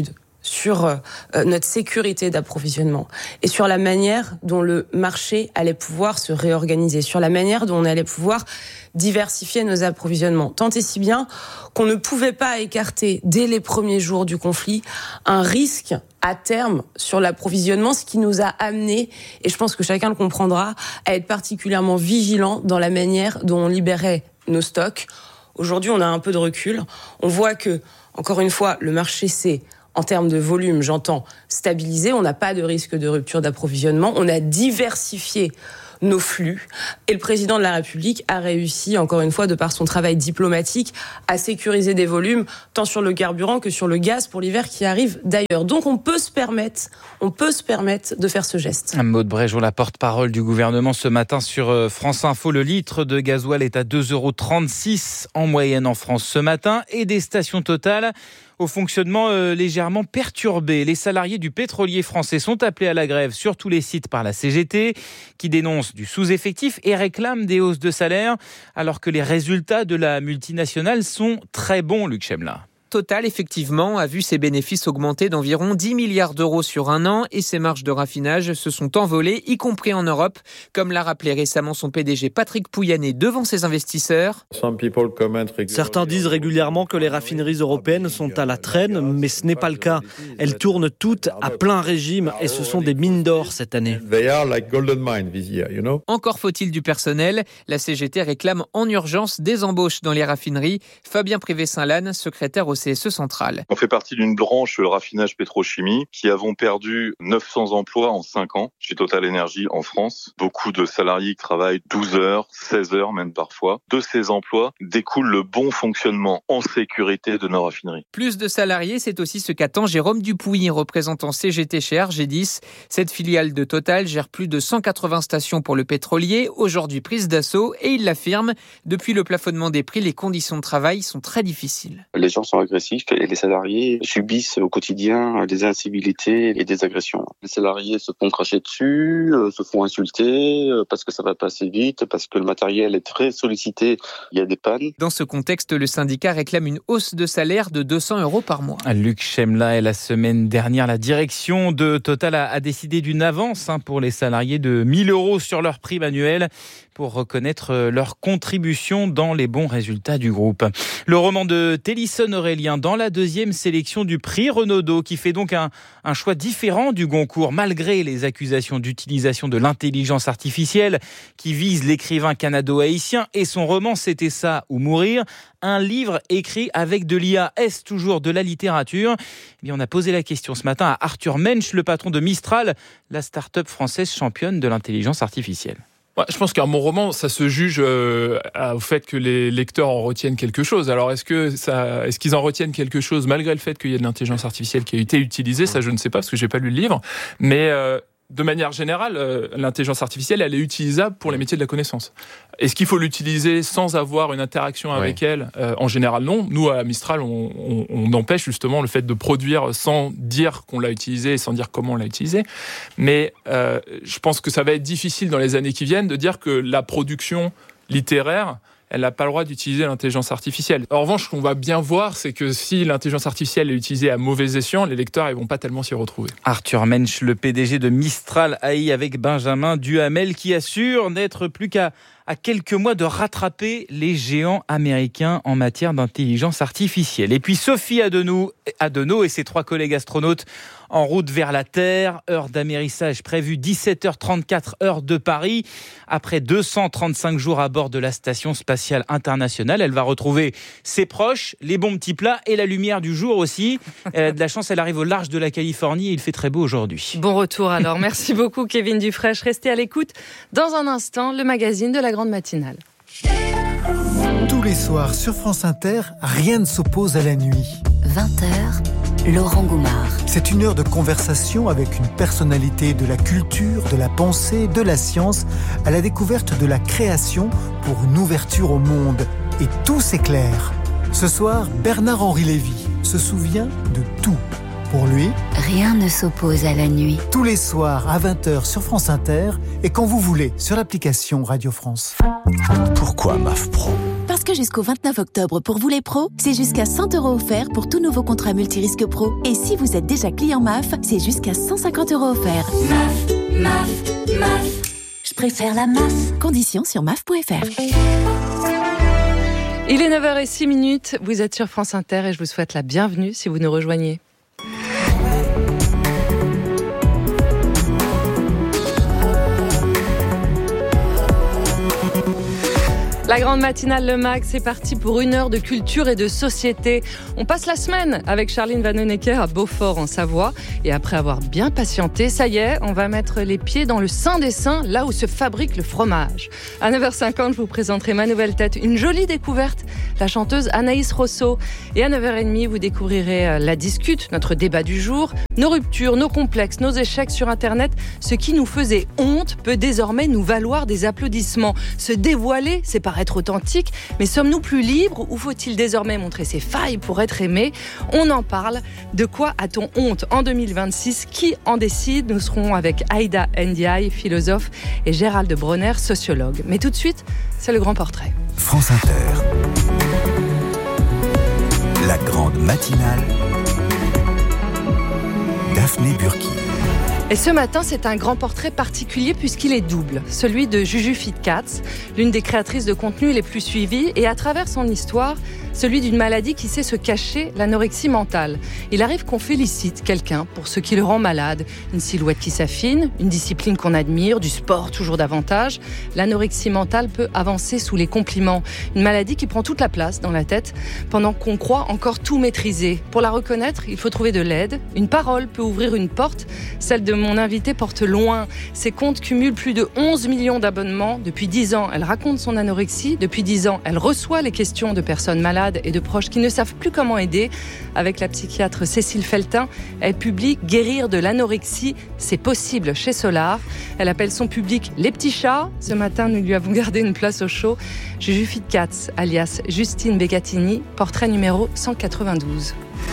S22: sur euh, notre sécurité d'approvisionnement et sur la manière dont le marché allait pouvoir se réorganiser, sur la manière dont on allait pouvoir diversifier nos approvisionnements. Tant et si bien qu'on ne pouvait pas écarter dès les premiers jours du conflit un risque à terme sur l'approvisionnement, ce qui nous a amené, et je pense que chacun le comprendra, à être particulièrement vigilant dans la manière dont on libérait nos stocks. Aujourd'hui, on a un peu de recul. On voit que, encore une fois, le marché s'est, en termes de volume, j'entends, stabilisé. On n'a pas de risque de rupture d'approvisionnement. On a diversifié nos flux. Et le président de la République a réussi, encore une fois, de par son travail diplomatique, à sécuriser des volumes, tant sur le carburant que sur le gaz pour l'hiver qui arrive d'ailleurs. Donc on peut se permettre, on peut se permettre de faire ce geste.
S21: Maude Bréjon, la porte-parole du gouvernement ce matin sur France Info. Le litre de gasoil est à deux euros trente-six en moyenne en France ce matin et des stations Total au fonctionnement euh, légèrement perturbé. Les salariés du pétrolier français sont appelés à la grève sur tous les sites par la C G T, qui dénonce du sous-effectif et réclame des hausses de salaire, alors que les résultats de la multinationale sont très bons, Luc Chemla.
S1: Total, effectivement, a vu ses bénéfices augmenter d'environ dix milliards d'euros sur un an et ses marges de raffinage se sont envolées, y compris en Europe, comme l'a rappelé récemment son P D G Patrick Pouyanné devant ses investisseurs.
S4: Certains disent régulièrement que les raffineries européennes sont à la traîne, mais ce n'est pas le cas. Elles tournent toutes à plein régime et ce sont des mines d'or cette année.
S1: Encore faut-il du personnel. La C G T réclame en urgence des embauches dans les raffineries. Fabien Privé-Saint-Lanne, secrétaire au C S E central.
S23: On fait partie d'une branche raffinage pétrochimie qui avons perdu neuf cents emplois en cinq ans chez Total Energy en France. Beaucoup de salariés qui travaillent douze heures, seize heures même parfois. De ces emplois découle le bon fonctionnement en sécurité de nos raffineries.
S1: Plus de salariés, c'est aussi ce qu'attend Jérôme Dupouy, représentant C G T chez Argédis. Cette filiale de Total gère plus de cent quatre-vingts stations pour le pétrolier, aujourd'hui prise d'assaut, et il l'affirme, depuis le plafonnement des prix, les conditions de travail sont très difficiles.
S24: Les gens sont agressifs et les salariés subissent au quotidien des incivilités et des agressions. Les salariés se font cracher dessus, se font insulter parce que ça va pas assez vite, parce que le matériel est très sollicité, il y a des pannes.
S1: Dans ce contexte, le syndicat réclame une hausse de salaire de deux cents euros par mois.
S21: Luc Chemla, et la semaine dernière, la direction de Total a, a décidé d'une avance hein, pour les salariés de mille euros sur leur prime annuelle pour reconnaître leur contribution dans les bons résultats du groupe. Le roman de Télisson Aurélien dans la deuxième sélection du prix Renaudot, qui fait donc un, un choix différent du Goncourt, malgré les accusations d'utilisation de l'intelligence artificielle qui vise l'écrivain canado-haïtien et son roman C'était ça ou mourir, un livre écrit avec de l'I A. Est-ce toujours de la littérature ? Eh bien, on a posé la question ce matin à Arthur Mensch, le patron de Mistral, la start-up française championne de l'intelligence artificielle.
S25: Ouais, je pense qu'un bon roman, ça se juge euh, au fait que les lecteurs en retiennent quelque chose. Alors, est-ce que ça, est-ce qu'ils en retiennent quelque chose malgré le fait qu'il y ait de l'intelligence artificielle qui a été utilisée ? Ça, je ne sais pas parce que j'ai pas lu le livre. Mais euh, de manière générale, euh, l'intelligence artificielle, elle est utilisable pour les métiers de la connaissance. Est-ce qu'il faut l'utiliser sans avoir une interaction avec oui. elle ? euh, En général, non. Nous, à Mistral, on, on, on empêche justement le fait de produire sans dire qu'on l'a utilisé et sans dire comment on l'a utilisé. Mais euh, je pense que ça va être difficile dans les années qui viennent de dire que la production littéraire, elle n'a pas le droit d'utiliser l'intelligence artificielle. En revanche, ce qu'on va bien voir, c'est que si l'intelligence artificielle est utilisée à mauvais escient, les lecteurs ne vont pas tellement s'y retrouver.
S21: Arthur Mensch, le P D G de Mistral A I, avec Benjamin Duhamel, qui assure n'être plus qu'à à quelques mois de rattraper les géants américains en matière d'intelligence artificielle. Et puis Sophie Adenau, Adenau et ses trois collègues astronautes en route vers la Terre. Heure d'amérissage prévue dix-sept heures trente-quatre, heure de Paris. Après deux cent trente-cinq jours à bord de la Station spatiale internationale, elle va retrouver ses proches, les bons petits plats et la lumière du jour aussi. Elle a de la chance, elle arrive au large de la Californie et il fait très beau aujourd'hui.
S9: Bon retour alors. Merci beaucoup Kevin Dufresne. Restez à l'écoute. Dans un instant, le magazine de la grande matinale.
S26: Tous les soirs sur France Inter, rien ne s'oppose à la nuit.
S6: vingt heures, Laurent Goumard.
S26: C'est une heure de conversation avec une personnalité de la culture, de la pensée, de la science, à la découverte de la création pour une ouverture au monde. Et tout s'éclaire. Ce soir, Bernard-Henri Lévy se souvient de tout. Pour lui,
S6: rien ne s'oppose à la nuit.
S26: Tous les soirs à vingt heures sur France Inter et quand vous voulez sur l'application Radio France.
S27: Pourquoi M A F Pro ?
S5: Parce que jusqu'au vingt-neuf octobre, pour vous les pros, c'est jusqu'à cent euros offerts pour tout nouveau contrat multirisque pro. Et si vous êtes déjà client M A F, c'est jusqu'à cent cinquante euros offerts. M A F, M A F, M A F. Je préfère la M A F. Conditions sur M A F point F R.
S9: Il est neuf heures zéro six minutes, vous êtes sur France Inter et je vous souhaite la bienvenue si vous nous rejoignez. La grande matinale Le Mag, c'est parti pour une heure de culture et de société. On passe la semaine avec Charline Vanhoenacker à Beaufort en Savoie. Et après avoir bien patienté, ça y est, on va mettre les pieds dans le sein des saints, là où se fabrique le fromage. À neuf heures cinquante, je vous présenterai ma nouvelle tête, une jolie découverte, la chanteuse Anaïs Rosso. Et à neuf heures trente, vous découvrirez La Discute, notre débat du jour. Nos ruptures, nos complexes, nos échecs sur Internet, ce qui nous faisait honte peut désormais nous valoir des applaudissements. Se dévoiler, c'est paraître authentique, mais sommes-nous plus libres ou faut-il désormais montrer ses failles pour être aimé ? On en parle. De quoi a-t-on honte en deux mille vingt-six ? Qui en décide ? Nous serons avec Aïda Ndiaye, philosophe, et Gérald Bronner, sociologue. Mais tout de suite, c'est le grand portrait.
S7: France Inter. La grande matinale. Daphné Burki.
S9: Et ce matin, c'est un grand portrait particulier puisqu'il est double. Celui de Juju Fitcats, l'une des créatrices de contenu les plus suivies, et à travers son histoire, celui d'une maladie qui sait se cacher, l'anorexie mentale. Il arrive qu'on félicite quelqu'un pour ce qui le rend malade. Une silhouette qui s'affine, une discipline qu'on admire, du sport toujours davantage. L'anorexie mentale peut avancer sous les compliments. Une maladie qui prend toute la place dans la tête pendant qu'on croit encore tout maîtriser. Pour la reconnaître, il faut trouver de l'aide. Une parole peut ouvrir une porte. Celle de mon invité porte loin. Ses comptes cumulent plus de onze millions d'abonnements. Depuis dix ans, elle raconte son anorexie. Depuis dix ans, elle reçoit les questions de personnes malades et de proches qui ne savent plus comment aider. Avec la psychiatre Cécile Feltin, elle publie « Guérir de l'anorexie, c'est possible » chez Solar. Elle appelle son public « les petits chats ». Ce matin, nous lui avons gardé une place au show. Juju Fitcats, alias Justine Begatini, portrait numéro cent quatre-vingt-douze.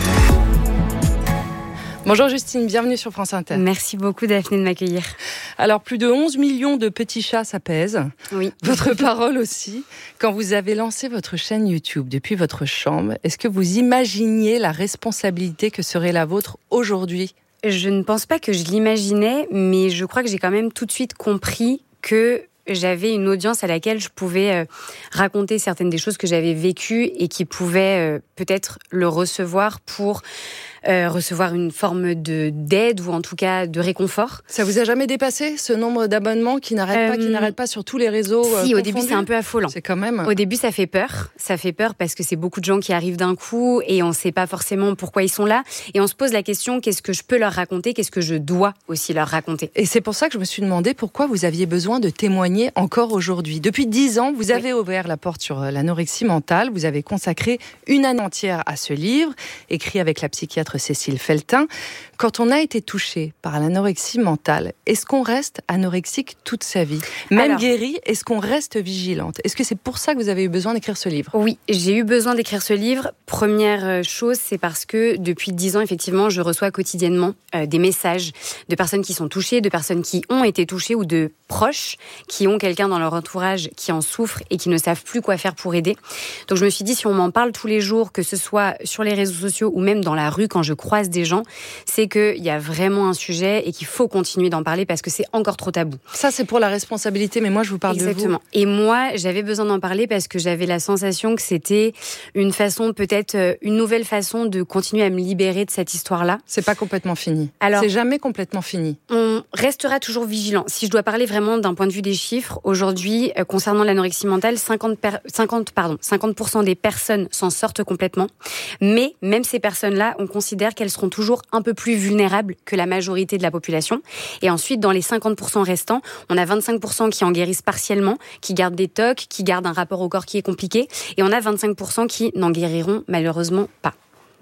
S9: Bonjour Justine, bienvenue sur France Inter.
S8: Merci beaucoup Daphné de m'accueillir.
S9: Alors plus de onze millions de petits chats, ça pèse.
S8: Oui.
S9: Votre parole aussi. Quand vous avez lancé votre chaîne YouTube depuis votre chambre, est-ce que vous imaginiez la responsabilité que serait la vôtre aujourd'hui ?
S8: Je ne pense pas que je l'imaginais, mais je crois que j'ai quand même tout de suite compris que j'avais une audience à laquelle je pouvais euh, raconter certaines des choses que j'avais vécues et qui pouvaient euh, peut-être le recevoir pour euh, recevoir une forme de, d'aide ou en tout cas de réconfort.
S9: Ça vous a jamais dépassé ce nombre d'abonnements qui n'arrêtent euh, pas, qui n'arrêtent pas sur tous les réseaux
S8: Si,
S9: euh,
S8: au
S9: confondus.
S8: début c'est un peu affolant.
S9: C'est quand même.
S8: Au début ça fait peur, ça fait peur parce que c'est beaucoup de gens qui arrivent d'un coup et on ne sait pas forcément pourquoi ils sont là et on se pose la question qu'est-ce que je peux leur raconter, qu'est-ce que je dois aussi leur raconter.
S9: Et c'est pour ça que je me suis demandé pourquoi vous aviez besoin de témoigner encore aujourd'hui. Depuis dix ans, vous avez oui. ouvert la porte sur l'anorexie mentale. Vous avez consacré une année entière à ce livre, écrit avec la psychiatre Cécile Feltin. Quand on a été touché par l'anorexie mentale, est-ce qu'on reste anorexique toute sa vie ? Même Alors, guéri, est-ce qu'on reste vigilante ? Est-ce que c'est pour ça que vous avez eu besoin d'écrire ce livre ?
S8: Oui, j'ai eu besoin d'écrire ce livre. Première chose, c'est parce que depuis dix ans, effectivement, je reçois quotidiennement euh, des messages de personnes qui sont touchées, de personnes qui ont été touchées ou de proches qui ont quelqu'un dans leur entourage qui en souffre et qui ne savent plus quoi faire pour aider. Donc je me suis dit, si on m'en parle tous les jours, que ce soit sur les réseaux sociaux ou même dans la rue quand je croise des gens, c'est qu'il y a vraiment un sujet et qu'il faut continuer d'en parler parce que c'est encore trop tabou.
S9: Ça, c'est pour la responsabilité, mais moi, je vous parle
S8: Exactement.
S9: de vous.
S8: Et moi, j'avais besoin d'en parler parce que j'avais la sensation que c'était une façon, peut-être une nouvelle façon de continuer à me libérer de cette histoire-là.
S9: C'est pas complètement fini.
S8: Alors,
S9: c'est jamais complètement fini.
S8: On restera toujours vigilant. Si je dois parler vraiment d'un point de vue des chiffres, aujourd'hui, euh, concernant l'anorexie mentale, cinquante, per... cinquante, pardon, cinquante pour cent des personnes s'en sortent complètement. Mais même ces personnes-là, on considère qu'elles seront toujours un peu plus vulnérables que la majorité de la population. Et ensuite, dans les cinquante pour cent restants, on a vingt-cinq pour cent qui en guérissent partiellement, qui gardent des tocs, qui gardent un rapport au corps qui est compliqué. Et on a vingt-cinq pour cent qui n'en guériront malheureusement pas.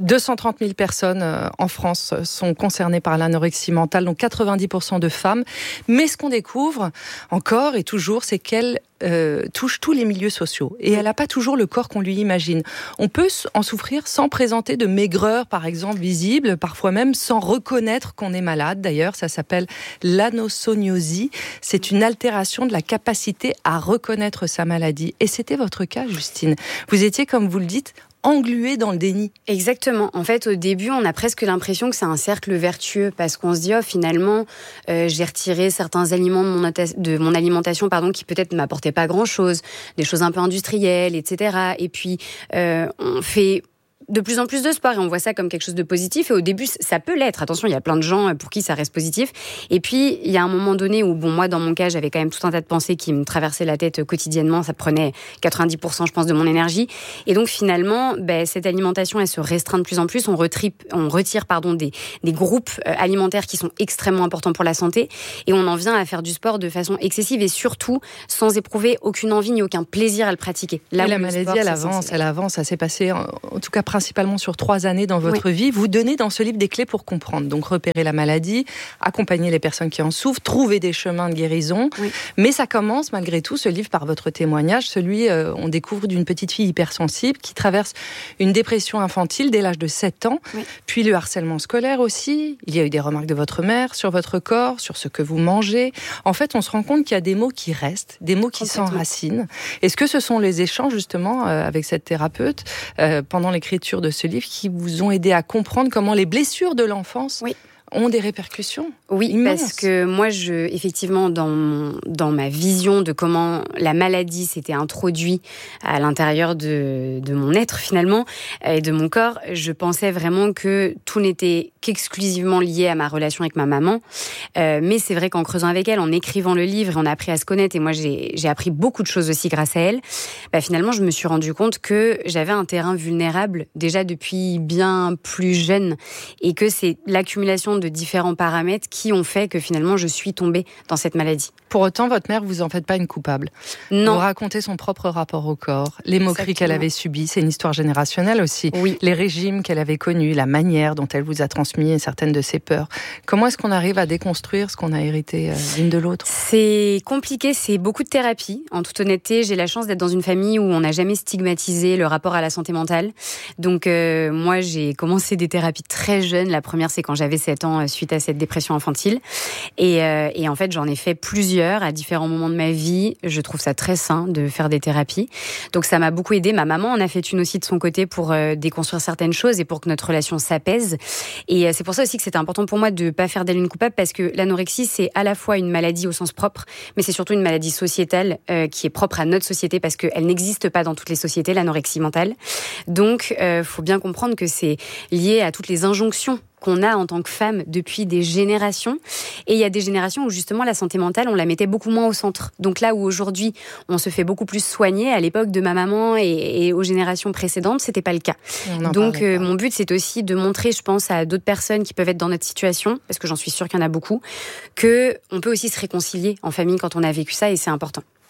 S9: deux cent trente mille personnes en France sont concernées par l'anorexie mentale, donc quatre-vingt-dix pour cent de femmes. Mais ce qu'on découvre encore et toujours, c'est qu'elle euh, touche tous les milieux sociaux. Et elle n'a pas toujours le corps qu'on lui imagine. On peut en souffrir sans présenter de maigreur, par exemple, visible, parfois même sans reconnaître qu'on est malade. D'ailleurs, ça s'appelle l'anosognosie. C'est une altération de la capacité à reconnaître sa maladie. Et c'était votre cas, Justine. Vous étiez, comme vous le dites, englué dans le déni.
S8: Exactement. En fait, au début, on a presque l'impression que c'est un cercle vertueux parce qu'on se dit, oh, finalement, euh, j'ai retiré certains aliments de mon, atta- de mon alimentation, pardon, qui peut-être ne m'apportaient pas grand-chose, des choses un peu industrielles, et cetera. Et puis, euh, on fait de plus en plus de sport et on voit ça comme quelque chose de positif. Et au début, ça peut l'être. Attention, il y a plein de gens pour qui ça reste positif. Et puis, il y a un moment donné où, bon, moi, dans mon cas, j'avais quand même tout un tas de pensées qui me traversaient la tête quotidiennement. Ça prenait quatre-vingt-dix pour cent, je pense, de mon énergie. Et donc, finalement, ben, cette alimentation, elle se restreint de plus en plus. On, retripe, on retire pardon, des, des groupes alimentaires qui sont extrêmement importants pour la santé. Et on en vient à faire du sport de façon excessive et surtout sans éprouver aucune envie ni aucun plaisir à le pratiquer.
S9: Là, la maladie, sport, elle avance, elle avance. Ça s'est passé, en, en tout cas, principalement sur trois années dans votre oui. vie. Vous donnez dans ce livre des clés pour comprendre. Donc, repérer la maladie, accompagner les personnes qui en souffrent, trouver des chemins de guérison. Oui. Mais ça commence, malgré tout, ce livre, par votre témoignage. Celui, euh, on découvre d'une petite fille hypersensible qui traverse une dépression infantile dès l'âge de sept ans. Oui. Puis le harcèlement scolaire aussi. Il y a eu des remarques de votre mère sur votre corps, sur ce que vous mangez. En fait, on se rend compte qu'il y a des mots qui restent, des mots qui s'enracinent. Est-ce que ce sont les échanges, justement, euh, avec cette thérapeute, euh, pendant l'écriture de ce livre qui vous ont aidé à comprendre comment les blessures de l'enfance oui. ont des répercussions
S8: Oui,
S9: immenses.
S8: Parce que moi, je, effectivement, dans, mon, dans ma vision de comment la maladie s'était introduite à l'intérieur de, de mon être, finalement, et de mon corps, je pensais vraiment que tout n'était qu'exclusivement lié à ma relation avec ma maman. Euh, mais c'est vrai qu'en creusant avec elle, en écrivant le livre, on a appris à se connaître, et moi, j'ai, j'ai appris beaucoup de choses aussi grâce à elle. Bah, finalement, je me suis rendu compte que j'avais un terrain vulnérable déjà depuis bien plus jeune, et que c'est l'accumulation de différents paramètres qui ont fait que finalement je suis tombée dans cette maladie.
S9: Pour autant, votre mère, vous en faites pas une coupable.
S8: Non.
S9: Vous racontez son propre rapport au corps, les moqueries Exactement. Qu'elle avait subies, c'est une histoire générationnelle aussi.
S8: Oui.
S9: Les régimes qu'elle avait connus, la manière dont elle vous a transmis certaines de ses peurs. Comment est-ce qu'on arrive à déconstruire ce qu'on a hérité euh, l'une de l'autre ?
S8: C'est compliqué, c'est beaucoup de thérapie. En toute honnêteté, j'ai la chance d'être dans une famille où on n'a jamais stigmatisé le rapport à la santé mentale. Donc euh, moi, j'ai commencé des thérapies très jeunes. La première, c'est quand j'avais sept ans, suite à cette dépression infantile. Et, euh, et en fait, j'en ai fait plusieurs à différents moments de ma vie. Je trouve ça très sain de faire des thérapies. Donc ça m'a beaucoup aidée. Ma maman en a fait une aussi de son côté pour euh, déconstruire certaines choses et pour que notre relation s'apaise. Et euh, c'est pour ça aussi que c'était important pour moi de ne pas faire d'elle une coupable, parce que l'anorexie, c'est à la fois une maladie au sens propre, mais c'est surtout une maladie sociétale euh, qui est propre à notre société, parce qu'elle n'existe pas dans toutes les sociétés, l'anorexie mentale. Donc, il euh, faut bien comprendre que c'est lié à toutes les injonctions qu'on a en tant que femme depuis des générations. Et il y a des générations où justement la santé mentale, on la mettait beaucoup moins au centre. Donc là où aujourd'hui, on se fait beaucoup plus soigner, à l'époque de ma maman et, et aux générations précédentes, c'était pas le cas. Donc euh, mon but, c'est aussi de montrer, je pense, à d'autres personnes qui peuvent être dans notre situation, parce que j'en suis sûre qu'il y en a beaucoup, que on peut aussi se réconcilier en famille quand on a vécu ça, et c'est important.